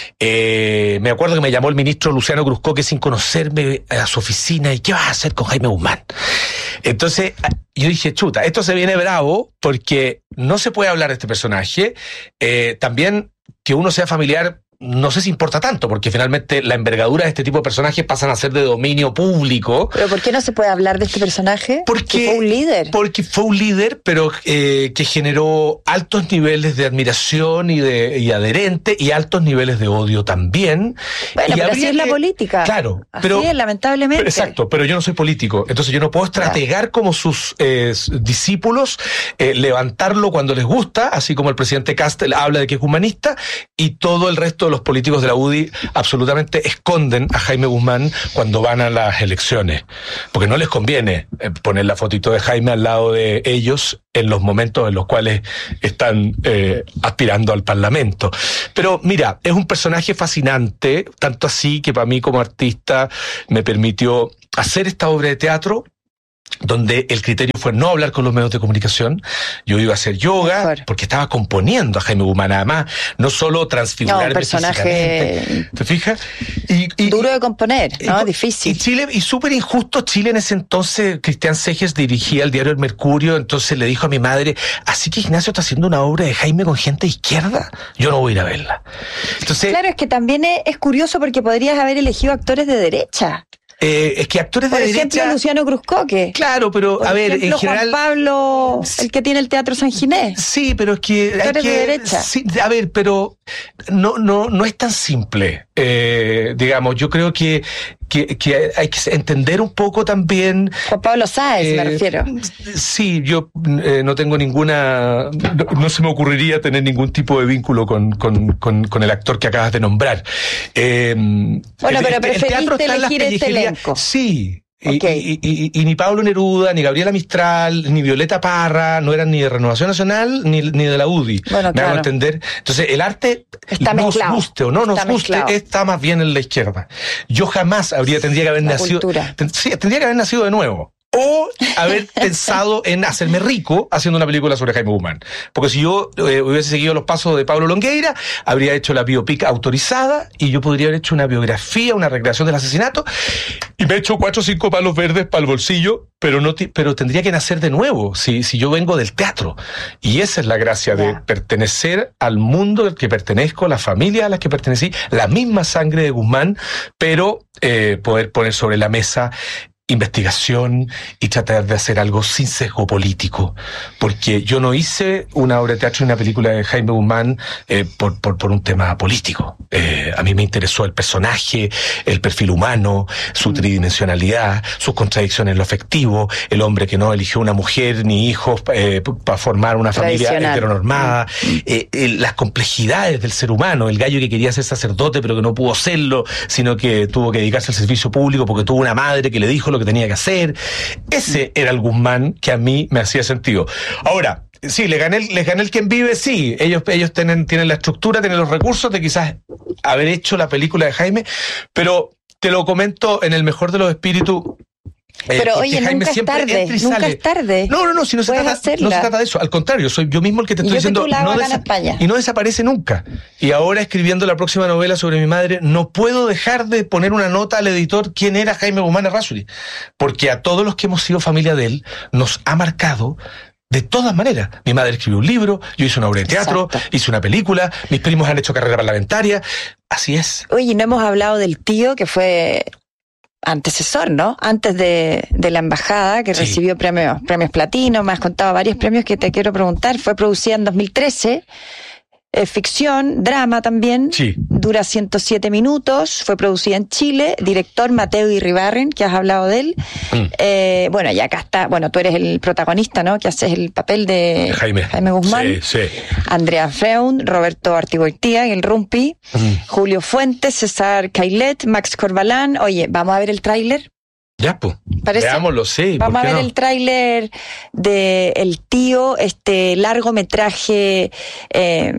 Eh, me acuerdo que me llamó el ministro Luciano Cruzcoque sin conocerme a su oficina, y ¿qué vas a hacer con Jaime Guzmán? Entonces yo dije, chuta, esto se viene bravo, porque no se puede hablar de este personaje. Eh, también que uno sea familiar, no sé si importa tanto, porque finalmente la envergadura de este tipo de personajes pasan a ser de dominio público. ¿Pero por qué no se puede hablar de este personaje? Porque fue un líder. Porque fue un líder, pero eh, que generó altos niveles de admiración y de y adherente, y altos niveles de odio también. Bueno, y pero así es la política. Claro. Así pero, es, lamentablemente. Pero, exacto, pero yo no soy político, entonces yo no puedo estrategar como sus eh, discípulos, eh, levantarlo cuando les gusta, así como el presidente Castel habla de que es humanista, y todo el resto de los políticos de la U D I absolutamente esconden a Jaime Guzmán cuando van a las elecciones, porque no les conviene poner la fotito de Jaime al lado de ellos en los momentos en los cuales están eh, aspirando al Parlamento. Pero mira, es un personaje fascinante, tanto así que para mí como artista me permitió hacer esta obra de teatro, donde el criterio fue no hablar con los medios de comunicación. Yo iba a hacer yoga, Mejor. porque estaba componiendo a Jaime Guzmán, además, no solo transfigurarme no, personaje físicamente, ¿te fijas? Y, y, duro de componer, ¿no? Y, Difícil. Y Chile, y súper injusto, Chile en ese entonces, Cristian Seges dirigía el diario El Mercurio, entonces le dijo a mi madre, así que Ignacio está haciendo una obra de Jaime con gente de izquierda, yo no voy a ir a verla. Entonces, claro, es que también es, es curioso porque podrías haber elegido actores de derecha. Eh, es que actores Por de ejemplo, derecha... Luciano Cruzcoque. Claro, pero Por a ver, ejemplo, en general... Juan Pablo, el que tiene el Teatro San Ginés. Sí, pero es que... Hay que de derecha. Sí, a ver, pero no, no, no es tan simple. Eh, digamos, yo creo que, que, que hay que entender un poco también... Juan Pablo Sáez, eh, me refiero. Sí, yo eh, no tengo ninguna... No, no se me ocurriría tener ningún tipo de vínculo con, con, con, con el actor que acabas de nombrar. Eh, bueno, el, pero el, preferiste el elegir este elenco. Sí. Okay. Y, y, y, y ni Pablo Neruda, ni Gabriela Mistral, ni Violeta Parra no eran ni de Renovación Nacional ni, ni de la U D I. Bueno, me claro. hago entender. Entonces, el arte, está nos mezclado. guste o no nos está guste, mezclado. está más bien en la izquierda. Yo jamás habría, tendría que haber la nacido. Ten, sí, tendría que haber nacido de nuevo. O haber pensado en hacerme rico haciendo una película sobre Jaime Guzmán. Porque si yo eh, hubiese seguido los pasos de Pablo Longueira, habría hecho la biopic autorizada y yo podría haber hecho una biografía, una recreación del asesinato, y me he hecho cuatro o cinco palos verdes para el bolsillo, pero no pero tendría que nacer de nuevo si, si yo vengo del teatro. Y esa es la gracia yeah. de pertenecer al mundo al que pertenezco, la familia a la que pertenecí, la misma sangre de Guzmán, pero eh, poder poner sobre la mesa investigación y tratar de hacer algo sin sesgo político, porque yo no hice una obra de teatro y una película de Jaime Guzmán eh, por, por, por un tema político. Eh, a mí me interesó el personaje, el perfil humano, su tridimensionalidad, sus contradicciones en lo afectivo, el hombre que no eligió una mujer ni hijos eh, para formar una familia heteronormada, eh, eh, las complejidades del ser humano, el gallo que quería ser sacerdote pero que no pudo serlo, sino que tuvo que dedicarse al servicio público porque tuvo una madre que le dijo lo que tenía que hacer. Ese era el Guzmán que a mí me hacía sentido. Ahora, sí, le gané, les gané el quien vive, sí. Ellos, ellos tienen, tienen la estructura, tienen los recursos de quizás haber hecho la película de Jaime, pero te lo comento en el mejor de los espíritus. Eh, Pero oye, nunca es tarde, nunca es tarde. No, no, no, si no se, trata, no se trata de eso. Al contrario, soy yo mismo el que te estoy diciendo. No desa- y no desaparece nunca. Y ahora, escribiendo la próxima novela sobre mi madre, no puedo dejar de poner una nota al editor quién era Jaime Guzmán Errázuriz. Porque a todos los que hemos sido familia de él, nos ha marcado de todas maneras. Mi madre escribió un libro, yo hice una obra de teatro, Exacto. hice una película, mis primos han hecho carrera parlamentaria. Así es. Oye, no hemos hablado del tío que fue antecesor, ¿no? Antes de, de la embajada, que sí. recibió premios, premios platino, me has contado varios premios que te quiero preguntar. Fue producida en dos mil trece, eh, ficción, drama también, sí. dura ciento siete minutos, fue producida en Chile, director Mateo Irribarren, que has hablado de él. Mm. Eh, bueno, y acá está, bueno, tú eres el protagonista, ¿no? Que haces el papel de Jaime, Jaime Guzmán. Sí, sí. Andrea Freund, Roberto Artigoitía, el Rumpi, mm. Julio Fuentes, César Cailet, Max Corbalán. Oye, ¿vamos a ver el tráiler? Ya, pues. Veámoslo, sí. Vamos a ver no? el tráiler de El Tío, este largometraje eh,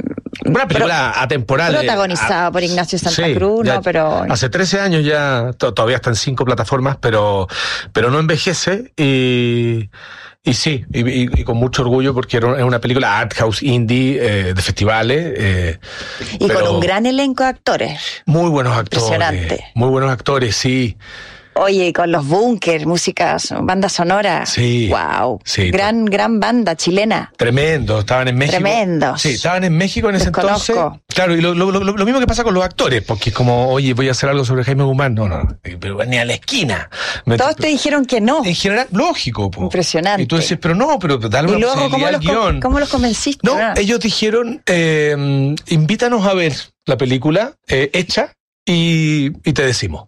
Una película Pro, atemporal. Protagonizada eh, por Ignacio Santa sí, Cruz, ya, ¿no? Pero hace trece años ya, to- todavía está en cinco plataformas, pero, pero no envejece y... Y sí, y, y, y con mucho orgullo porque era una película art house indie eh, de festivales. Eh, y con un gran elenco de actores. Muy buenos actores. Impresionante. Muy buenos actores, sí. Oye, y con los Bunkers, músicas, banda sonora. Sí. Wow. Sí, gran, gran banda chilena. Tremendo, estaban en México. Tremendos. Sí, estaban en México en ese Desconozco. entonces. Claro, y lo, lo, lo, lo mismo que pasa con los actores, porque es como, oye, voy a hacer algo sobre Jaime Guzmán. No, no, pero ni a la esquina. Me- Todos te dijeron que no. En general, lógico, po. Impresionante. Y tú dices, pero no, pero dale Y una luego, ¿cómo posibilidad los, al con- guión. ¿cómo los convenciste? No, Ah. ellos dijeron, eh, invítanos a ver la película eh, hecha y, y te decimos.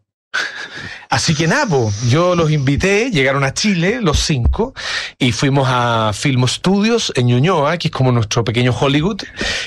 Así que nada, po, yo los invité, llegaron a Chile, los cinco, y fuimos a Film Studios en Ñuñoa, que es como nuestro pequeño Hollywood.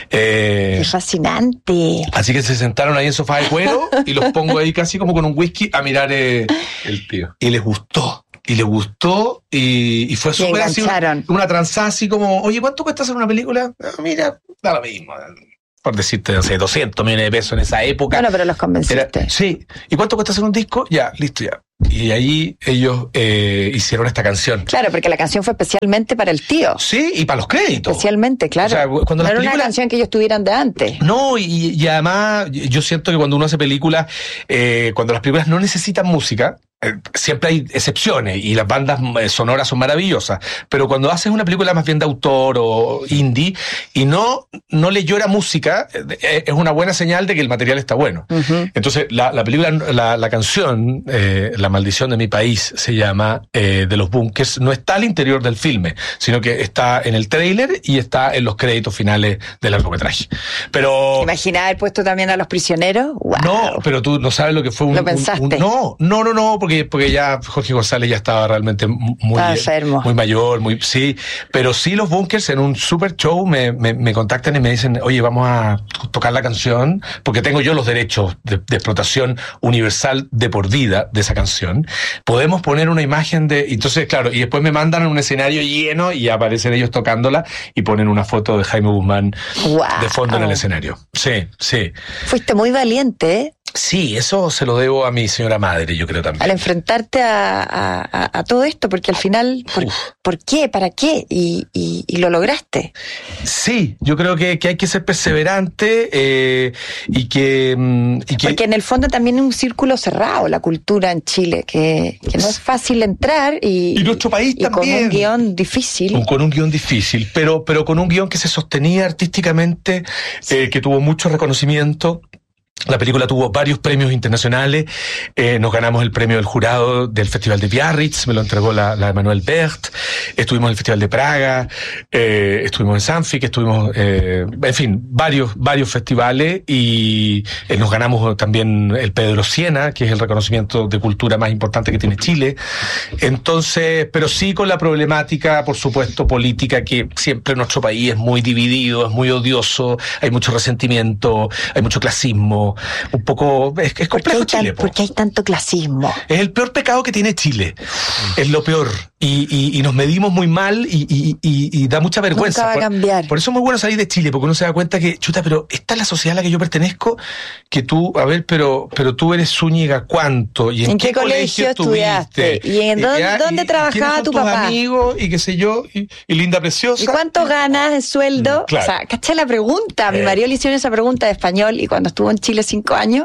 Eh, Qué fascinante. así que se sentaron ahí en sofá de cuero y los pongo ahí casi como con un whisky a mirar eh, el tío. Y les gustó. Y les gustó y, y fue Y súper así una, engancharon. una transada así como, oye, ¿cuánto cuesta hacer una película? Ah, mira, da lo mismo. Por decirte, no sé, doscientos millones de pesos en esa época. Bueno, pero los convenciste. Era- sí. ¿Y cuánto cuesta hacer un disco? Ya, listo, ya. Y ahí ellos eh, hicieron esta canción. Claro, porque la canción fue especialmente para el tío. Sí, y para los créditos. Especialmente, claro. O sea, cuando no las era una películas- canción que ellos tuvieran de antes. No, y, y además yo siento que cuando uno hace películas, eh, cuando las películas no necesitan música, eh, siempre hay excepciones y las bandas eh, sonoras son maravillosas, pero cuando haces una película más bien de autor o indie y no, no le llora música, eh, es una buena señal de que el material está bueno. Ujú. Entonces, la, la película, la, la canción, eh, La maldición de mi país, se llama, eh, de los Bunkers, no está al interior del filme, sino que está en el tráiler y está en los créditos finales del largometraje. Pero... Imagina haber puesto también a los prisioneros. Wow. No, pero tú no sabes lo que fue un... ¿Lo un- pensaste? un- no, no, no, no, porque, porque ya Jorge González ya estaba realmente muy, Estaba enfermo. muy mayor, muy, sí, pero sí los Bunkers en un super show me, me, me contactan y me dicen, oye, vamos a tocar la canción, porque tengo yo los derechos de, de explotación universal de por vida de esa canción. Podemos poner una imagen de... Entonces, claro, y después me mandan a un escenario lleno y aparecen ellos tocándola y ponen una foto de Jaime Guzmán Wow. de fondo en el escenario. Sí, sí. Fuiste muy valiente, ¿eh? Sí, eso se lo debo a mi señora madre, yo creo también. Al enfrentarte a, a- a- a todo esto, porque al final, ¿por, ¿por qué? ¿Para qué? Y, y- y lo lograste. Sí, yo creo que, que hay que ser perseverante eh, y que... mm, y que Porque en el fondo también es un círculo cerrado la cultura en Chile, que, que no es fácil entrar y, Y nuestro país y con también. un guión difícil. Con, con un guión difícil, pero, pero con un guión que se sostenía artísticamente, eh, que tuvo mucho reconocimiento. La película tuvo varios premios internacionales, eh, nos ganamos el premio del jurado del Festival de Biarritz, me lo entregó la, la Emmanuel Bert, estuvimos en el Festival de Praga, eh, estuvimos en Sanfic, estuvimos, eh, en fin, varios, varios festivales y eh, nos ganamos también el Pedro Siena, que es el reconocimiento de cultura más importante que tiene Chile. Entonces, pero sí con la problemática, por supuesto, política, que siempre en nuestro país es muy dividido, es muy odioso, hay mucho resentimiento, hay mucho clasismo, un poco, es, es complejo Chile. po. ¿Por qué hay tanto clasismo? Es el peor pecado que tiene Chile, es lo peor, y, y, y nos medimos muy mal y, y, y, y da mucha vergüenza. Nunca va a Por- cambiar. Por eso es muy bueno salir de Chile, porque uno se da cuenta que, chuta, pero esta es la sociedad a la que yo pertenezco, que tú, a ver, pero pero tú eres Zúñiga, ¿cuánto? ¿Y en, ¿En qué colegio estudiaste? estuviste? ¿Y en dónde- ya, dónde y- y trabajaba quiénes son tu tus papá? amigos, y qué sé yo, y, y linda preciosa. ¿Y cuánto ganas de sueldo? Claro. O sea, ¿caché la pregunta? A mi Eh. marido le hicieron esa pregunta de español y cuando estuvo en Chile cinco años,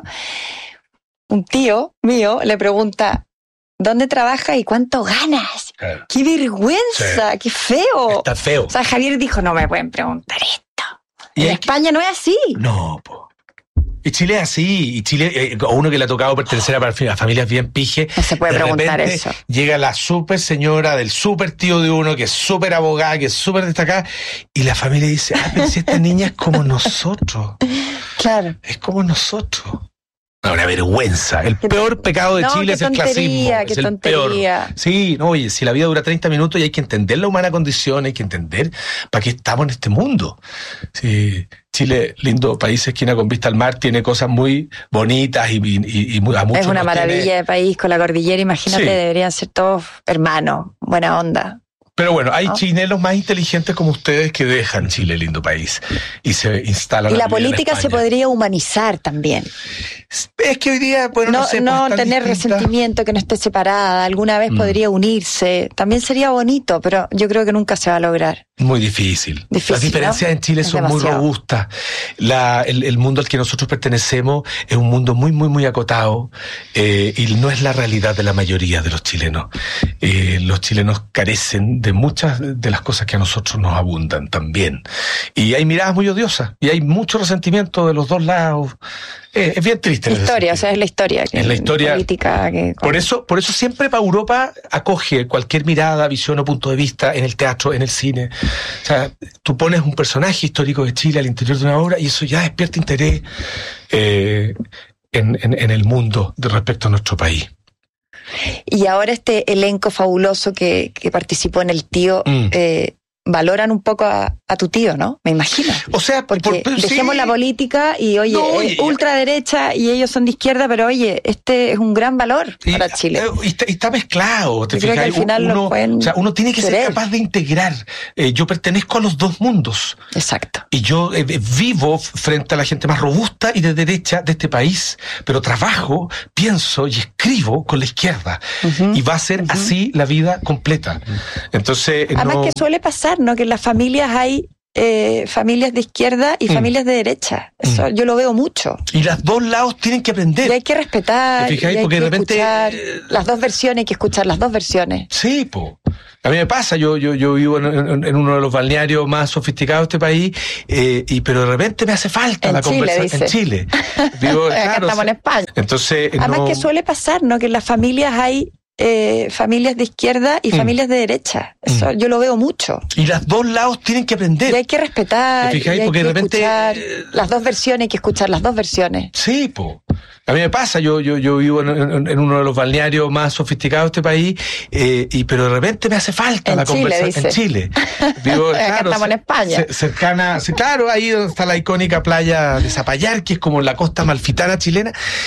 un tío mío le pregunta, ¿dónde trabaja y cuánto ganas? Claro. ¡Qué vergüenza! ¡Qué feo! Está feo. O sea, Javier dijo, no me pueden preguntar esto. Y En hay España no es así. No, po. Y Chile es así, y Chile, eh, a uno que le ha tocado pertenecer a, a familias bien pije. No se puede de preguntar repente eso. Llega la super señora del super tío de uno, que es súper abogada, que es súper destacada, y la familia dice, ah, pero si esta niña es como nosotros. Claro. Es como nosotros. No, una vergüenza. El peor pecado de No, Chile qué es el clasismo. tontería, qué Es el tontería. peor. Sí, no, oye, si la vida dura treinta minutos y hay que entender la humana condición, hay que entender para qué estamos en este mundo. Sí, Chile, lindo país, esquina con vista al mar, tiene cosas muy bonitas y, y, y muy- a muchos Es una nos maravilla tiene- de país con la cordillera, imagínate, Sí. deberían ser todos hermanos, buena onda. Pero bueno, hay ¿no? chilenos más inteligentes como ustedes que dejan Chile, lindo país, y se instalan. Y la a vivir en política se España. podría humanizar también. Es que hoy día, bueno, no, no sé, no pues, tan tener distinta. resentimiento, que no esté separada, alguna vez Mm. podría unirse, también sería bonito, pero yo creo que nunca se va a lograr. Muy difícil. Difícil, Las diferencias ¿no? en Chile Es son muy demasiado. robustas. La, el, el mundo al que nosotros pertenecemos es un mundo muy, muy, muy acotado eh, y no es la realidad de la mayoría de los chilenos. Eh, los chilenos carecen de muchas de las cosas que a nosotros nos abundan también. Y hay miradas muy odiosas y hay mucho resentimiento de los dos lados. Eh, es bien triste. en ese Historia, sentido. o sea, es la historia. Que Es la historia. política que... Por eso, por eso siempre para Europa acoge cualquier mirada, visión o punto de vista en el teatro, en el cine. O sea, tú pones un personaje histórico de Chile al interior de una obra y eso ya despierta interés eh, en, en, en el mundo de respecto a nuestro país. Y ahora este elenco fabuloso que, que participó en El Tío, Mm. eh, valoran un poco a, a tu tío, ¿no? Me imagino. O sea, porque por- dejemos sí. la política y, oye, No, es y- ultraderecha y ellos son de izquierda, pero oye, este es un gran valor Y, para Chile. eh, y está, y está mezclado, ¿te Yo creo que fijas? al final lo uno, pueden o sea, uno tiene que ser querer. capaz de integrar. Eh, yo pertenezco a los dos mundos. Exacto. Y yo eh, vivo frente a la gente más robusta y de derecha de este país, pero trabajo, pienso y escribo con la izquierda. Ujú, Y va a ser ujú. así la vida completa. Entonces, eh, Además no... que suele pasar, ¿no? Que en las familias hay eh, familias de izquierda y Mm. familias de derecha. Eso yo lo veo mucho. Y los dos lados tienen que aprender. Y hay que respetar, ¿Te y fijáis? hay Porque que de repente, escuchar eh, las dos versiones, hay que escuchar las dos versiones. Sí, po. A mí me pasa, yo yo yo vivo en, en- en uno de los balnearios más sofisticados de este país, eh, y pero de repente me hace falta En la Chile, conversación en dice. Chile. Vivo, Acá claro, estamos en España. entonces, Además no- que suele pasar, ¿no? Que en las familias hay eh, familias de izquierda y Mm. familias de derecha. Eso yo lo veo mucho. y los dos lados tienen que aprender. Y hay que respetar, ¿Te y fijáis? hay Porque que de repente, escuchar eh, las dos versiones, hay que escuchar las dos versiones. Sí, po. A mí me pasa, yo yo yo vivo en, en- en uno de los balnearios más sofisticados de este país, eh, y pero de repente me hace falta En la Chile, conversación en dice. Chile. Vivo, Acá claro, estamos en ce- España. ce- cercana, sí, claro, ahí donde está la icónica playa de Zapallar, que es como la costa malfitana chilena.